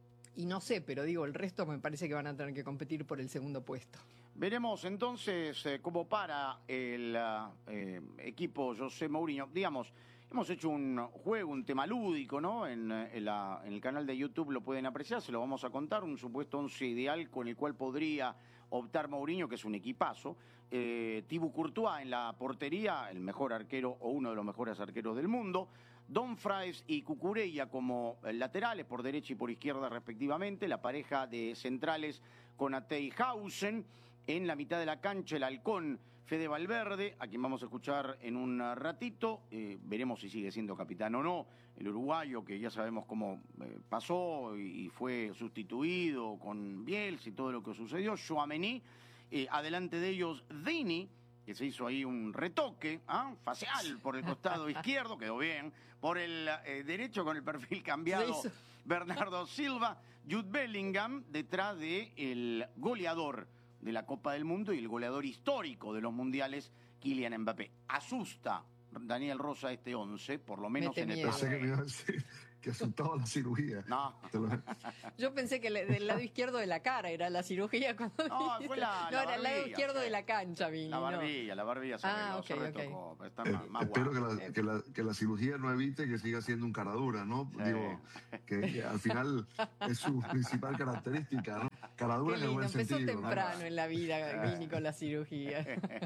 y no sé, pero digo, el resto me parece que van a tener que competir por el segundo puesto. Veremos entonces eh, cómo para el eh, equipo José Mourinho. Digamos, hemos hecho un juego, un tema lúdico, ¿no? En, en, la, en el canal de YouTube lo pueden apreciar, se lo vamos a contar, un supuesto once ideal con el cual podría optar Mourinho, que es un equipazo. Eh, Thibaut Courtois en la portería, el mejor arquero o uno de los mejores arqueros del mundo. Dumfries y Cucurella como laterales, por derecha y por izquierda respectivamente. La pareja de centrales con Ateyhausen. En la mitad de la cancha, el halcón Fede Valverde, a quien vamos a escuchar en un ratito. Eh, veremos si sigue siendo capitán o no. El uruguayo, que ya sabemos cómo eh, pasó y, y fue sustituido con Bielsa y todo lo que sucedió. Tchouaméni, eh, adelante de ellos Dini, que se hizo ahí un retoque ¿ah? facial por el costado izquierdo, quedó bien. Por el eh, derecho, con el perfil cambiado, Bernardo Silva. Jude Bellingham, detrás del goleador de la Copa del Mundo y el goleador histórico de los mundiales, Kylian Mbappé. Asusta, Daniel Rosa, este once, por lo menos Mete en el miedo. Pensé que me iba a decir que asustaba la cirugía. No. Te lo- Yo pensé que le- del lado izquierdo de la cara era la cirugía cuando No, dijiste- fue la- no, la era el lado barbilla, izquierdo sí. de la cancha, Vini. La no. barbilla, la barbilla se Ah, arregló, se ok, ok. retocó, pero está Eh, más, más espero guapo. que la, que, la, que la cirugía no evite que siga siendo un caradura, ¿no? Sí. Digo, que, que al final es su principal característica, ¿no? Caradura Qué en el lindo, buen empezó sentido. ¿no? temprano en la vida, Vini, con la cirugía.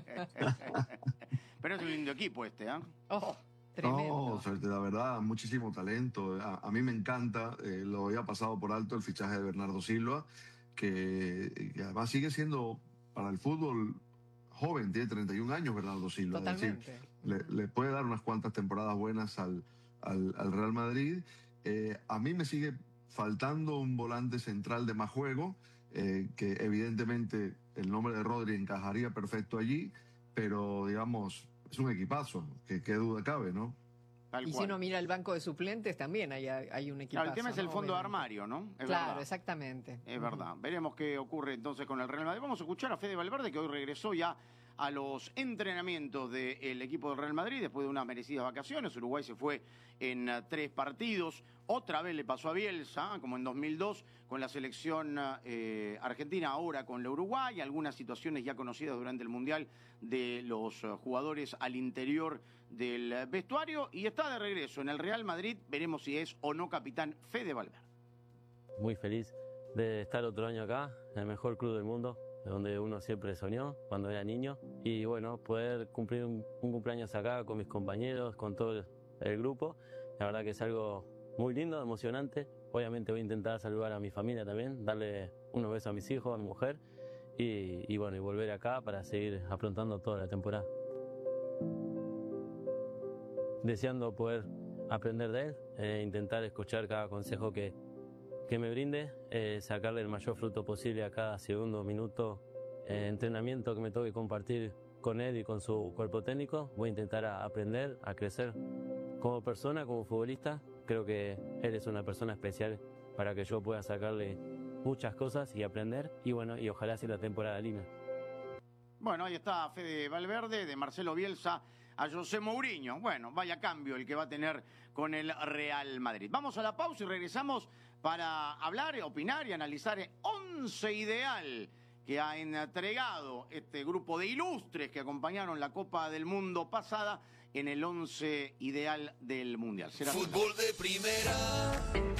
Pero es un lindo equipo este, ¿ah? Oh, tremendo. No, o sea, la verdad, muchísimo talento. A, a mí me encanta, eh, lo había pasado por alto el fichaje de Bernardo Silva, que, que además sigue siendo para el fútbol joven, tiene treinta y un años Bernardo Silva. Es decir, Totalmente. le, le puede dar unas cuantas temporadas buenas al, al, al Real Madrid. Eh, a mí me sigue faltando un volante central de más juego, eh, que evidentemente el nombre de Rodri encajaría perfecto allí, pero digamos, es un equipazo, que qué duda cabe, ¿no? Tal Y si cual. uno mira el banco de suplentes, también hay, hay un equipo. Claro, el tema es el fondo de armario, ¿no? Es Claro, verdad. exactamente. Es verdad. Veremos qué ocurre entonces con el Real Madrid. Vamos a escuchar a Fede Valverde, que hoy regresó ya a los entrenamientos del equipo del Real Madrid después de unas merecidas vacaciones. Uruguay se fue en uh, tres partidos. Otra vez le pasó a Bielsa, como en dos mil dos, con la selección eh, argentina, ahora con la Uruguay. Algunas situaciones ya conocidas durante el Mundial de los uh, jugadores al interior del uh, vestuario. Y está de regreso en el Real Madrid. Veremos si es o no capitán Fede Valverde. muy feliz de estar otro año acá, en el mejor club del mundo, donde uno siempre soñó cuando era niño. Y bueno, poder cumplir un, un cumpleaños acá con mis compañeros, con todo el, el grupo, la verdad que es algo muy lindo, emocionante. Obviamente voy a intentar saludar a mi familia también, darle unos besos a mis hijos, a mi mujer, y, y bueno, y volver acá para seguir afrontando toda la temporada. Deseando poder aprender de él, eh, intentar escuchar cada consejo que, que me brinde, eh, sacarle el mayor fruto posible a cada segundo, minuto, eh, entrenamiento que me toque compartir con él y con su cuerpo técnico. Voy a intentar a aprender, a crecer como persona, como futbolista. Creo que él es una persona especial para que yo pueda sacarle muchas cosas y aprender, y bueno, y ojalá sea la temporada linda. Bueno, ahí está Fede Valverde, de Marcelo Bielsa a José Mourinho. Bueno, vaya cambio el que va a tener con el Real Madrid. Vamos a la pausa y regresamos para hablar, opinar y analizar el once ideal que ha entregado este grupo de ilustres que acompañaron la Copa del Mundo pasada en el once ideal del Mundial. ¿Será Fútbol de primera.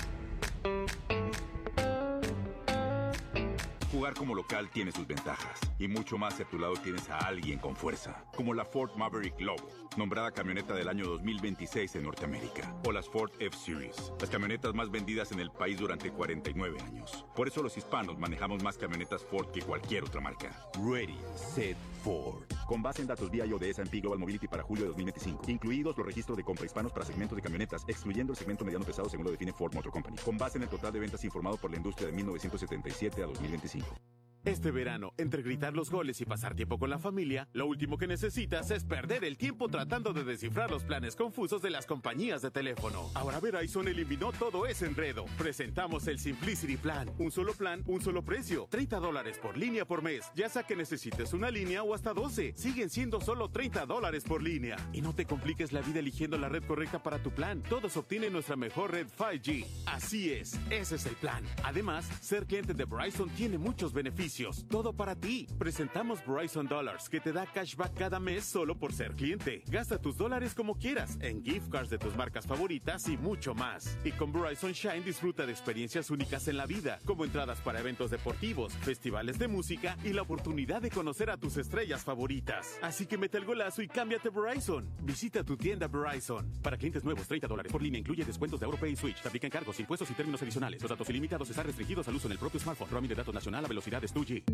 Jugar como local tiene sus ventajas, y mucho más si a tu lado tienes a alguien con fuerza, como la Ford Maverick Lobo, nombrada camioneta del año dos mil veintiséis en Norteamérica, o las Ford F-Series, las camionetas más vendidas en el país durante cuarenta y nueve años. Por eso los hispanos manejamos más camionetas Ford que cualquier otra marca. Ready, Set, Ford. Con base en datos V I O de S and P Global Mobility para julio de dos mil veinticinco, incluidos los registros de compra hispanos para segmentos de camionetas, excluyendo el segmento mediano pesado según lo define Ford Motor Company. Con base en el total de ventas informado por la industria de mil novecientos setenta y siete a dos mil veinticinco. Este verano, entre gritar los goles y pasar tiempo con la familia, lo último que necesitas es perder el tiempo tratando de descifrar los planes confusos de las compañías de teléfono. Ahora Verizon eliminó todo ese enredo. Presentamos el Simplicity Plan. Un solo plan, un solo precio. treinta dólares por línea por mes. Ya sea que necesites una línea o hasta doce. Siguen siendo solo treinta dólares por línea. Y no te compliques la vida eligiendo la red correcta para tu plan. Todos obtienen nuestra mejor red cinco G. Así es, ese es el plan. Además, ser cliente de Verizon tiene muchos beneficios. Todo para ti. Presentamos Verizon Dollars, que te da cashback cada mes solo por ser cliente. Gasta tus dólares como quieras, en gift cards de tus marcas favoritas y mucho más. Y con Verizon Shine disfruta de experiencias únicas en la vida, como entradas para eventos deportivos, festivales de música y la oportunidad de conocer a tus estrellas favoritas. Así que mete el golazo y cámbiate Verizon. Visita tu tienda Verizon. Para clientes nuevos, treinta dólares por línea incluye descuentos de AuroPay y Switch. Te aplican cargos, impuestos y términos adicionales. Los datos ilimitados están restringidos al uso en el propio smartphone. Roaming de datos nacional a velocidades dos G.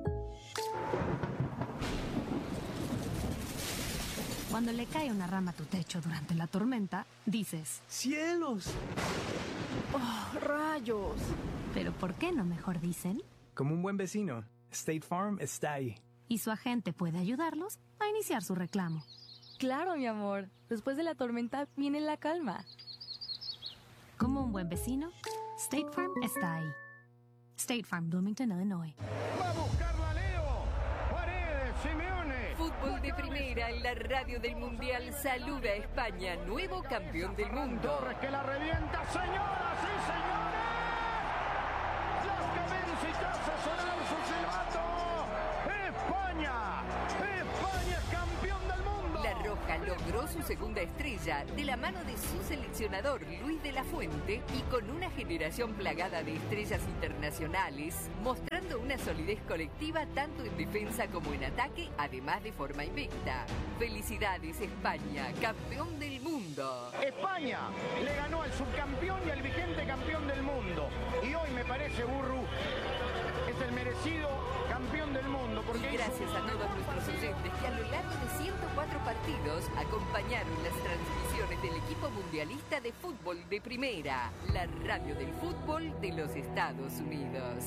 Cuando le cae una rama a tu techo durante la tormenta, dices: ¡Cielos! ¡Oh, rayos! ¿Pero por qué no mejor dicen? Como un buen vecino, State Farm está ahí. Y su agente puede ayudarlos a iniciar su reclamo. Claro, mi amor. Después de la tormenta viene la calma. Como un buen vecino, State Farm está ahí. State Farm, Bloomington, Illinois. ¡Va a buscarla Leo! ¡Paredes, Simeone! Fútbol de primera en la radio del Mundial saluda a España, nuevo campeón del mundo. Torres que la revienta, señoras y señores. Las que vence y hace sonar su silbato. España, España es campeón del mundo. La Roja logró su segunda estrella de la mano de su seleccionador Luis de la Fuente y con una generación plagada de estrellas internacionales, mostrando una solidez colectiva tanto en defensa como en ataque, además de forma invicta. Felicidades España, campeón del mundo. España le ganó al subcampeón y al vigente campeón del mundo. Y hoy me parece, Burru, es el merecido campeón del mundo. Porque y gracias a todos nuestros oyentes que a lo largo de ciento cuatro partidos acompañaron las transmisiones del equipo mundialista de fútbol de primera, la radio del fútbol de los Estados Unidos.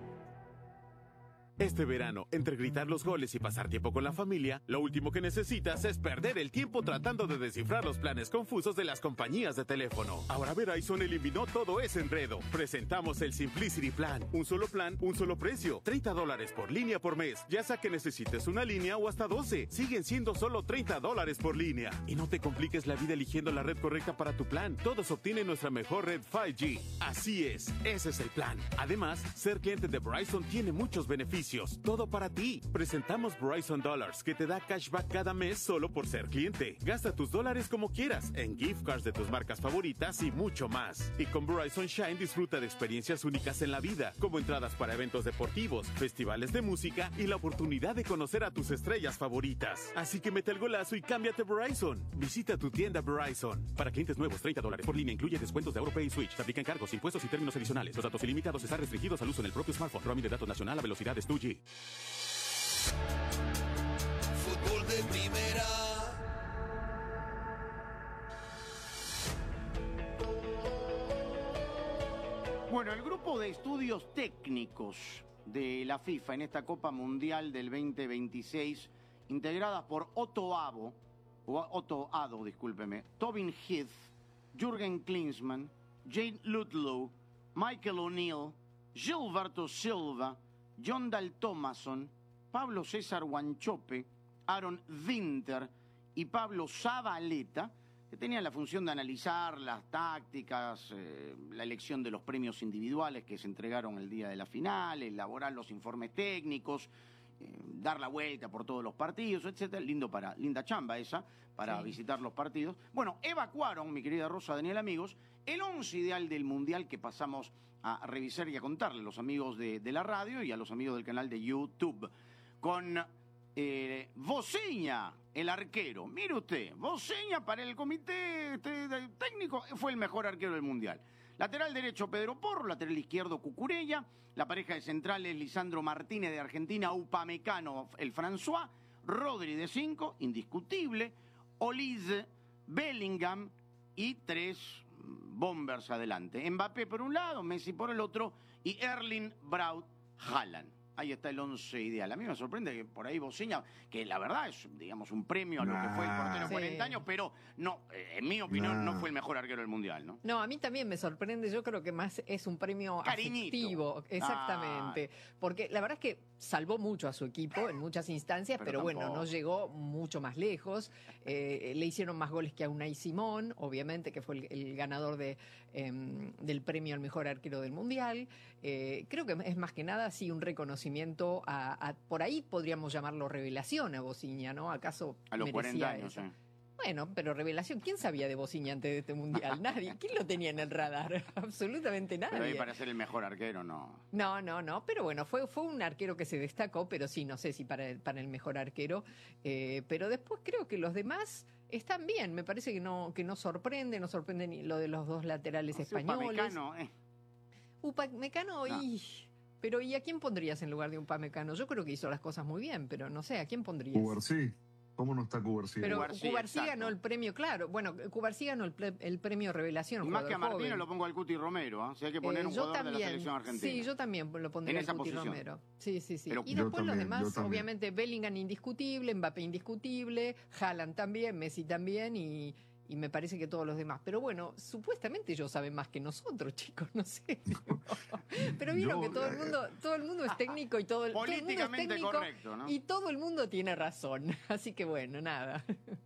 Este verano, entre gritar los goles y pasar tiempo con la familia, lo último que necesitas es perder el tiempo tratando de descifrar los planes confusos de las compañías de teléfono. Ahora Verizon eliminó todo ese enredo. Presentamos el Simplicity Plan. Un solo plan, un solo precio. treinta dólares por línea por mes. Ya sea que necesites una línea o hasta doce. Siguen siendo solo treinta dólares por línea. Y no te compliques la vida eligiendo la red correcta para tu plan. Todos obtienen nuestra mejor red cinco G. Así es, ese es el plan. Además, ser cliente de Verizon tiene muchos beneficios. beneficios, todo para ti. Presentamos Verizon Dollars, que te da cashback cada mes solo por ser cliente. Gasta tus dólares como quieras, en gift cards de tus marcas favoritas y mucho más. Y con Verizon Shine disfruta de experiencias únicas en la vida, como entradas para eventos deportivos, festivales de música y la oportunidad de conocer a tus estrellas favoritas. Así que mete el golazo y cámbiate Verizon. Visita tu tienda Verizon. Para clientes nuevos, treinta dólares por línea, incluye descuentos de AuroPay y Switch. Se aplican cargos, impuestos y términos adicionales. Los datos ilimitados están restringidos al uso en el propio smartphone. Roaming de datos nacional a velocidades dos G. Fútbol de primera. Bueno, el grupo de estudios técnicos de la FIFA en esta Copa Mundial del veinte veintiséis, integradas por Otto Abo, o Otto Addo, discúlpeme, Tobin Heath, Jürgen Klinsmann, Jane Ludlow, Michael O'Neill, Gilberto Silva, John Dal Thomason, Pablo César Wanchope, Aaron Winter y Pablo Zabaleta, que tenían la función de analizar las tácticas, eh, la elección de los premios individuales que se entregaron el día de la final, elaborar los informes técnicos, eh, dar la vuelta por todos los partidos, etcétera. Lindo para, linda chamba esa, para sí. visitar los partidos. Bueno, evacuaron, mi querida Rosa, Daniel, amigos, el once ideal del Mundial que pasamos a revisar y a contarle a los amigos de, de la radio y a los amigos del canal de YouTube. Con eh, Vozinha, el arquero. Mire usted, Vozinha para el comité este, técnico fue el mejor arquero del Mundial. Lateral derecho Pedro Porro, lateral izquierdo Cucurella, la pareja de centrales Lisandro Martínez de Argentina, Upamecano el François, Rodri de cinco, indiscutible, Olise, Bellingham y tres bombers adelante. Mbappé por un lado, Messi por el otro y Erling Braut Haaland. Ahí está el once ideal. A mí me sorprende que por ahí Vozinha, que la verdad es, digamos, un premio a lo nah. que fue el portero de sí. cuarenta años, pero no, en mi opinión, nah. no fue el mejor arquero del Mundial, ¿no? No, a mí también me sorprende. Yo creo que más es un premio Cariñito. afectivo. Exactamente. Ah. Porque la verdad es que salvó mucho a su equipo en muchas instancias, pero, pero bueno, no llegó mucho más lejos. Eh, le hicieron más goles que a Unai Simón, obviamente, que fue el, el ganador de, eh, del premio al mejor arquero del Mundial. Eh, creo que es más que nada, sí, un reconocimiento a, a por ahí podríamos llamarlo revelación a Vozinha, ¿no? ¿Acaso a los cuarenta años, eh. Bueno, pero revelación, ¿quién sabía de Vozinha antes de este Mundial? Nadie. ¿Quién lo tenía en el radar? Absolutamente nadie. Pero ahí para ser el mejor arquero, no. No, no, no, pero bueno, fue, fue un arquero que se destacó, pero sí, no sé si para el, para el mejor arquero, eh, pero después creo que los demás están bien, me parece que no, que no sorprende, no sorprende ni lo de los dos laterales no, españoles. Upamecano, eh. Upamecano, no. y... Pero ¿y a quién pondrías en lugar de Upamecano? Yo creo que hizo las cosas muy bien, pero no sé, ¿a quién pondrías? Cubarsí. ¿Cómo no está Cubarsí? Pero Cubarsí, Cubarsí ganó el premio, claro. Bueno, Cubarsí ganó el, ple, el premio Revelación. Y más que a Martínez joven. Lo pongo al Cuti Romero, ¿eh? Si hay que poner eh, un jugador también, de la selección argentina. Sí, yo también lo pondría al Cuti posición. Romero. Sí, sí, sí. Pero y después también, los demás, obviamente, Bellingham indiscutible, Mbappé indiscutible, Haaland también, Messi también y... Y me parece que todos los demás. Pero bueno, supuestamente ellos saben más que nosotros, chicos, no sé. Pero vieron Yo, que todo el mundo, todo el mundo es técnico y todo el, todo el mundo es técnico correcto, ¿no? Y todo el mundo tiene razón. Así que bueno, nada.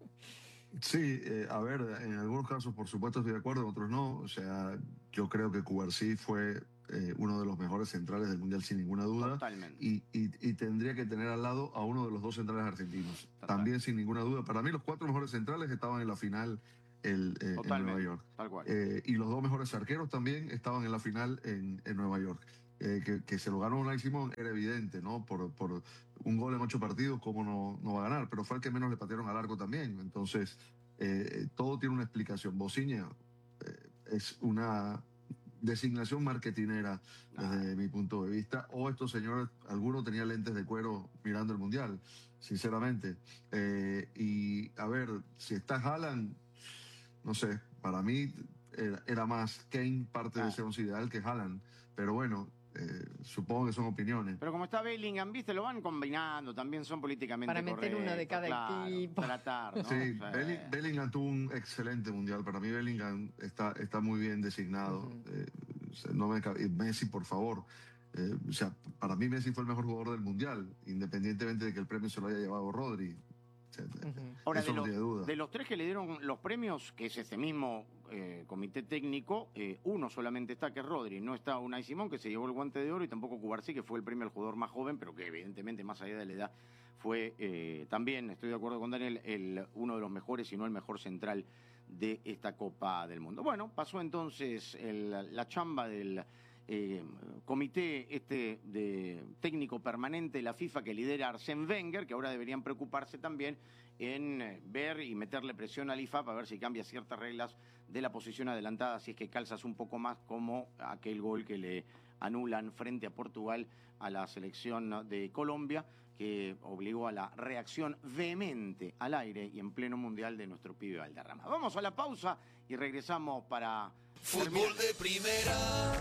Sí, eh, a ver, en algunos casos por supuesto estoy de acuerdo, en otros no. O sea, yo creo que Cubarsí fue eh, uno de los mejores centrales del Mundial sin ninguna duda. Totalmente. Y, y, y tendría que tener al lado a uno de los dos centrales argentinos. Total. También sin ninguna duda. Para mí los cuatro mejores centrales estaban en la final el, eh, en Nueva York. Tal cual. Eh, y los dos mejores arqueros también estaban en la final en, en Nueva York. Eh, que, que se lo ganó Unai Simón era evidente, ¿no? Por, por un gol en ocho partidos, ¿cómo no, no va a ganar? Pero fue el que menos le patearon al arco también. Entonces, eh, todo tiene una explicación. Vozinha eh, es una designación marketinera desde ah. mi punto de vista. O estos señores, alguno tenía lentes de cuero mirando el Mundial, sinceramente. Eh, y, a ver, si está Haaland, no sé, para mí era, era más Kane parte ah. de ese once ideal que Haaland. Pero bueno, eh, supongo que son opiniones. Pero como está Bellingham, viste, lo van combinando, también son políticamente para meter correctos, uno de cada claro, equipo. Tratar, ¿no? Sí, o sea, Belling, Bellingham tuvo un excelente Mundial. Para mí Bellingham está, está muy bien designado. Uh-huh. eh, no me, Messi, por favor. Eh, o sea, para mí Messi fue el mejor jugador del Mundial, independientemente de que el premio se lo haya llevado Rodri. etcétera. Uh-huh. Ahora, Eso de, no lo, tiene duda. de los tres que le dieron los premios, que es este mismo eh, comité técnico, eh, uno solamente está, que es Rodri. No está Unai Simón, que se llevó el guante de oro, y tampoco Cubarsí, que fue el premio al jugador más joven, pero que evidentemente, más allá de la edad, fue eh, también, estoy de acuerdo con Daniel, el, uno de los mejores, si no el mejor central de esta Copa del Mundo. Bueno, pasó entonces el, la chamba del eh, comité este de técnico permanente de la FIFA que lidera Arsène Wenger, que ahora deberían preocuparse también en eh, ver y meterle presión al I F A para ver si cambia ciertas reglas de la posición adelantada, si es que calzas un poco más, como aquel gol que le anulan frente a Portugal a la selección de Colombia, que obligó a la reacción vehemente al aire y en pleno mundial de nuestro pibe Valderrama. Vamos a la pausa y regresamos para... Fútbol de primera.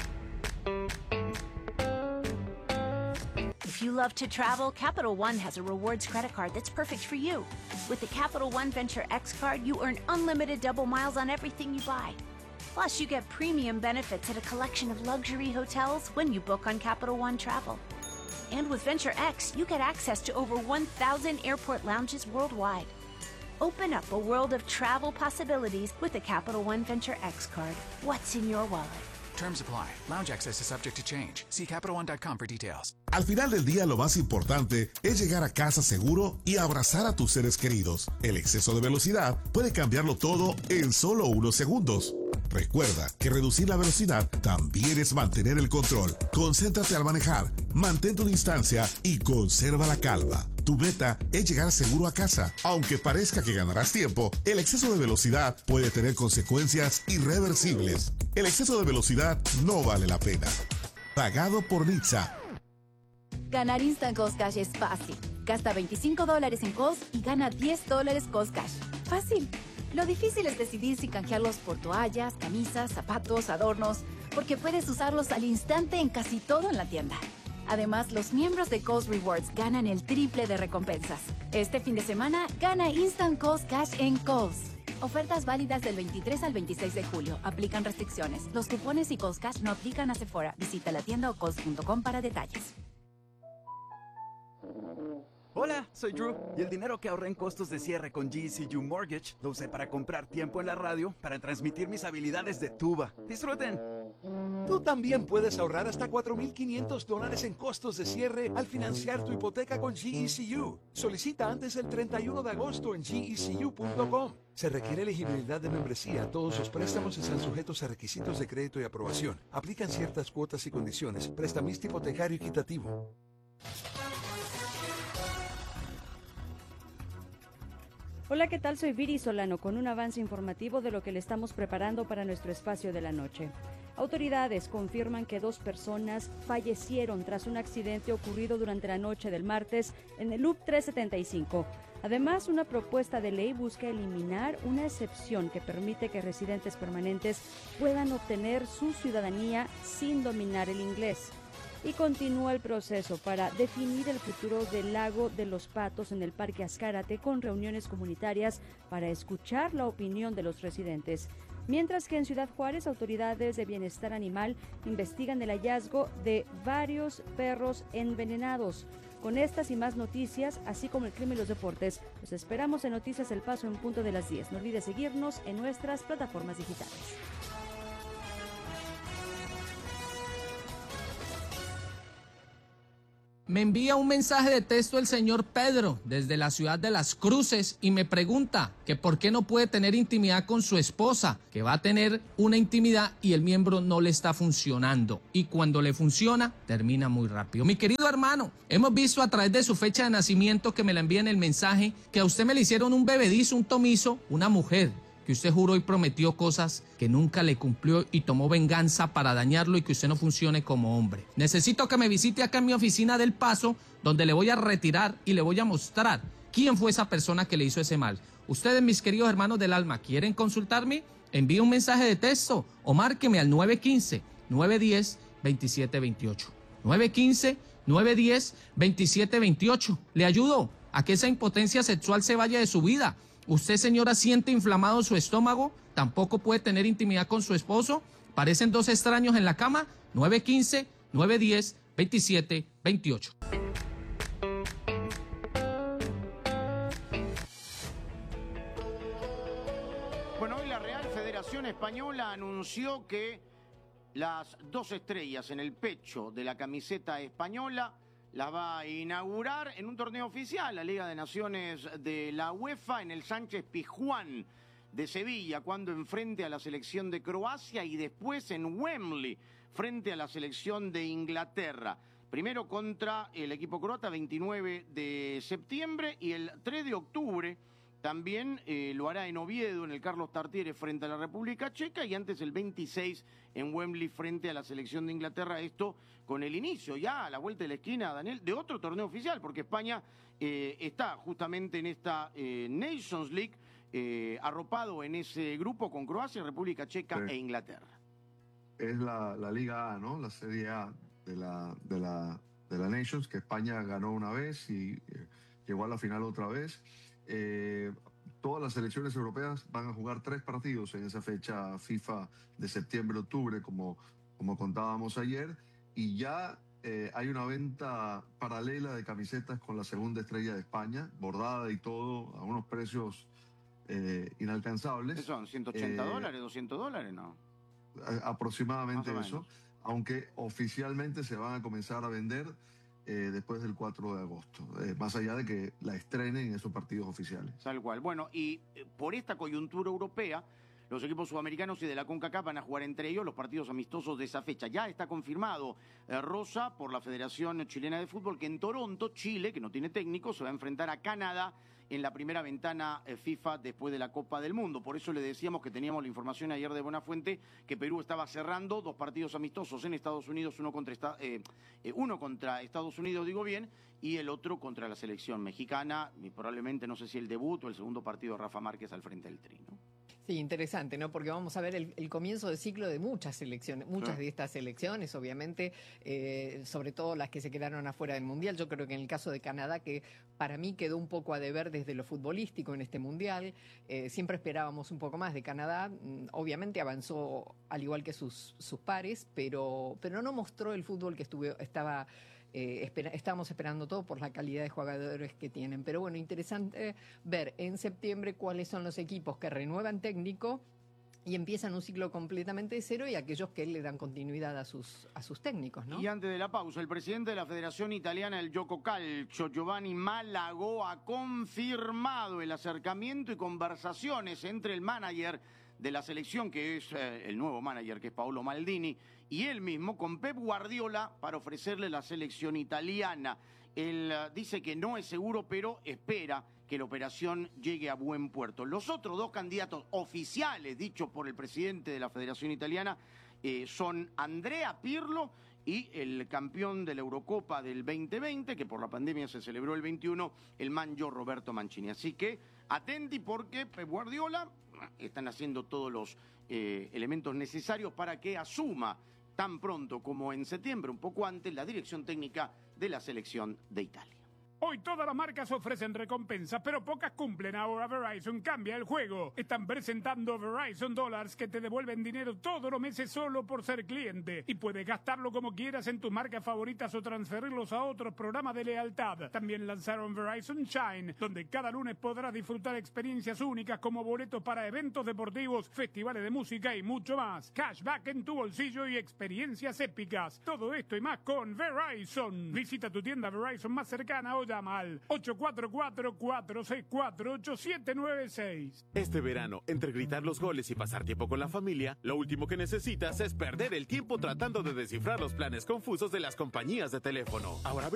If you love to travel, Capital One has a rewards credit card that's perfect for you. With the Capital One Venture X card, you earn unlimited double miles on everything you buy. Plus, you get premium benefits at a collection of luxury hotels when you book on Capital One Travel. And with Venture X, you get access to over one thousand airport lounges worldwide. Open up a world of travel possibilities with the Capital One Venture X card. What's in your wallet? Terms apply. Lounge access is subject to change. See Capital One dot com for details. Al final del día, lo más importante es llegar a casa seguro y abrazar a tus seres queridos. El exceso de velocidad puede cambiarlo todo en solo unos segundos. Recuerda que reducir la velocidad también es mantener el control. Concéntrate al manejar, mantén tu distancia y conserva la calma. Tu meta es llegar seguro a casa. Aunque parezca que ganarás tiempo, el exceso de velocidad puede tener consecuencias irreversibles. El exceso de velocidad no vale la pena. Pagado por Nizza. Ganar Instant Cost Cash es fácil. Gasta veinticinco dólares en Cost y gana diez dólares Cost Cash. Fácil. Lo difícil es decidir si canjearlos por toallas, camisas, zapatos, adornos, porque puedes usarlos al instante en casi todo en la tienda. Además, los miembros de Cost Rewards ganan el triple de recompensas. Este fin de semana, gana Instant Cost Cash en Cost. Ofertas válidas del veintitrés al veintiséis de julio. Aplican restricciones. Los cupones y Cost Cash no aplican a Sephora. Visita la tienda o cost punto com para detalles. Hola, soy Drew y el dinero que ahorré en costos de cierre con G C U Mortgage lo usé para comprar tiempo en la radio para transmitir mis habilidades de tuba. ¡Disfruten! Tú también puedes ahorrar hasta cuatro mil quinientos dólares en costos de cierre al financiar tu hipoteca con G E C U. Solicita antes del treinta y uno de agosto en G E C U punto com. Se requiere elegibilidad de membresía. Todos los préstamos están sujetos a requisitos de crédito y aprobación. Aplican ciertas cuotas y condiciones. Prestamista hipotecario equitativo. Hola, ¿qué tal? Soy Viri Solano con un avance informativo de lo que le estamos preparando para nuestro espacio de la noche. Autoridades confirman que dos personas fallecieron tras un accidente ocurrido durante la noche del martes en el Loop trescientos setenta y cinco. Además, una propuesta de ley busca eliminar una excepción que permite que residentes permanentes puedan obtener su ciudadanía sin dominar el inglés. Y continúa el proceso para definir el futuro del lago de los Patos en el Parque Azcárate con reuniones comunitarias para escuchar la opinión de los residentes. Mientras que en Ciudad Juárez, autoridades de bienestar animal investigan el hallazgo de varios perros envenenados. Con estas y más noticias, así como el clima y los deportes, los esperamos en Noticias El Paso en punto de las diez. No olvides seguirnos en nuestras plataformas digitales. Me envía un mensaje de texto el señor Pedro desde la ciudad de Las Cruces y me pregunta que por qué no puede tener intimidad con su esposa, que va a tener una intimidad y el miembro no le está funcionando. Y cuando le funciona, termina muy rápido. Mi querido hermano, hemos visto a través de su fecha de nacimiento que me la envía en el mensaje que a usted me le hicieron un bebedizo, un tomizo, una mujer, que usted juró y prometió cosas que nunca le cumplió y tomó venganza para dañarlo y que usted no funcione como hombre. Necesito que me visite acá en mi oficina del Paso, donde le voy a retirar y le voy a mostrar quién fue esa persona que le hizo ese mal. Ustedes, mis queridos hermanos del alma, ¿quieren consultarme? Envíe un mensaje de texto o márqueme al nueve uno cinco, nueve uno cero, dos siete dos ocho. nueve uno cinco, nueve uno cero, dos siete dos ocho. Le ayudo a que esa impotencia sexual se vaya de su vida. Usted, señora, siente inflamado su estómago, tampoco puede tener intimidad con su esposo, parecen dos extraños en la cama. Nueve uno cinco, nueve uno cero, dos siete dos ocho. Bueno, hoy la Real Federación Española anunció que las dos estrellas en el pecho de la camiseta española las va a inaugurar en un torneo oficial, la Liga de Naciones de la UEFA, en el Sánchez Pizjuán de Sevilla, cuando enfrente a la selección de Croacia, y después en Wembley, frente a la selección de Inglaterra. Primero contra el equipo croata, veintinueve de septiembre, y el tres de octubre también eh, lo hará en Oviedo, en el Carlos Tartiere, frente a la República Checa, y antes el veintiséis en Wembley frente a la selección de Inglaterra. Esto con el inicio ya a la vuelta de la esquina, Daniel, de otro torneo oficial, porque España eh, está justamente en esta eh, Nations League, eh, arropado en ese grupo con Croacia, República Checa sí. e Inglaterra. Es la, la Liga A, ¿no? La Serie A de la, de la, de la Nations, que España ganó una vez y eh, llegó a la final otra vez. Eh, todas las selecciones europeas van a jugar tres partidos en esa fecha FIFA de septiembre-octubre, como, como contábamos ayer, y ya eh, hay una venta paralela de camisetas con la segunda estrella de España, bordada y todo, a unos precios eh, inalcanzables. ¿Qué son? ¿ciento ochenta eh, dólares? ¿doscientos dólares? No. Aproximadamente Más o eso, menos. aunque oficialmente se van a comenzar a vender Eh, después del cuatro de agosto, eh, más allá de que la estrenen en esos partidos oficiales. Tal cual. Bueno, y eh, por esta coyuntura europea, los equipos sudamericanos y de la CONCACAF van a jugar entre ellos los partidos amistosos de esa fecha. Ya está confirmado, eh, Rosa, por la Federación Chilena de Fútbol, que en Toronto, Chile, que no tiene técnico, se va a enfrentar a Canadá en la primera ventana eh, FIFA después de la Copa del Mundo. Por eso le decíamos que teníamos la información ayer de Buenafuente que Perú estaba cerrando dos partidos amistosos en Estados Unidos, uno contra, esta, eh, eh, uno contra Estados Unidos, digo bien, y el otro contra la selección mexicana, y probablemente no sé si el debut o el segundo partido de Rafa Márquez al frente del Tri, ¿no? Sí, interesante, ¿no? Porque vamos a ver el, el comienzo de ciclo de muchas selecciones, muchas Sí. de estas selecciones, obviamente, eh, sobre todo las que se quedaron afuera del Mundial. Yo creo que en el caso de Canadá, que para mí quedó un poco a deber desde lo futbolístico en este Mundial, eh, siempre esperábamos un poco más de Canadá. Mm, Obviamente avanzó al igual que sus, sus pares, pero, pero no mostró el fútbol que estuve, estaba... Eh, espera, estábamos esperando todo por la calidad de jugadores que tienen. Pero bueno, interesante ver en septiembre cuáles son los equipos que renuevan técnico y empiezan un ciclo completamente de cero, y aquellos que le dan continuidad a sus, a sus técnicos, ¿no? Y antes de la pausa, el presidente de la Federación Italiana del Gioco Calcio, Giovanni Malagò, ha confirmado el acercamiento y conversaciones entre el manager de la selección, que es eh, el nuevo manager, que es Paolo Maldini, y él mismo, con Pep Guardiola, para ofrecerle la selección italiana. Él uh, dice que no es seguro, pero espera que la operación llegue a buen puerto. Los otros dos candidatos oficiales, dichos por el presidente de la Federación Italiana, eh, son Andrea Pirlo y el campeón de la Eurocopa del veinte veinte, que por la pandemia se celebró el veintiuno, el manjo Roberto Mancini. Así que atenti, porque Pep Guardiola están haciendo todos los eh, elementos necesarios para que asuma tan pronto como en septiembre, un poco antes, la dirección técnica de la selección de Italia. Hoy todas las marcas ofrecen recompensas, pero pocas cumplen. Ahora Verizon cambia el juego. Están presentando Verizon Dollars, que te devuelven dinero todos los meses solo por ser cliente. Y puedes gastarlo como quieras en tus marcas favoritas o transferirlos a otros programas de lealtad. También lanzaron Verizon Shine, donde cada lunes podrás disfrutar experiencias únicas como boletos para eventos deportivos, festivales de música y mucho más. Cashback en tu bolsillo y experiencias épicas. Todo esto y más con Verizon. Visita tu tienda Verizon más cercana o llama al ocho cuatro cuatro, cuatro seis cuatro, ocho siete nueve seis. Este verano, entre gritar los goles y pasar tiempo con la familia, lo último que necesitas es perder el tiempo tratando de descifrar los planes confusos de las compañías de teléfono. Ahora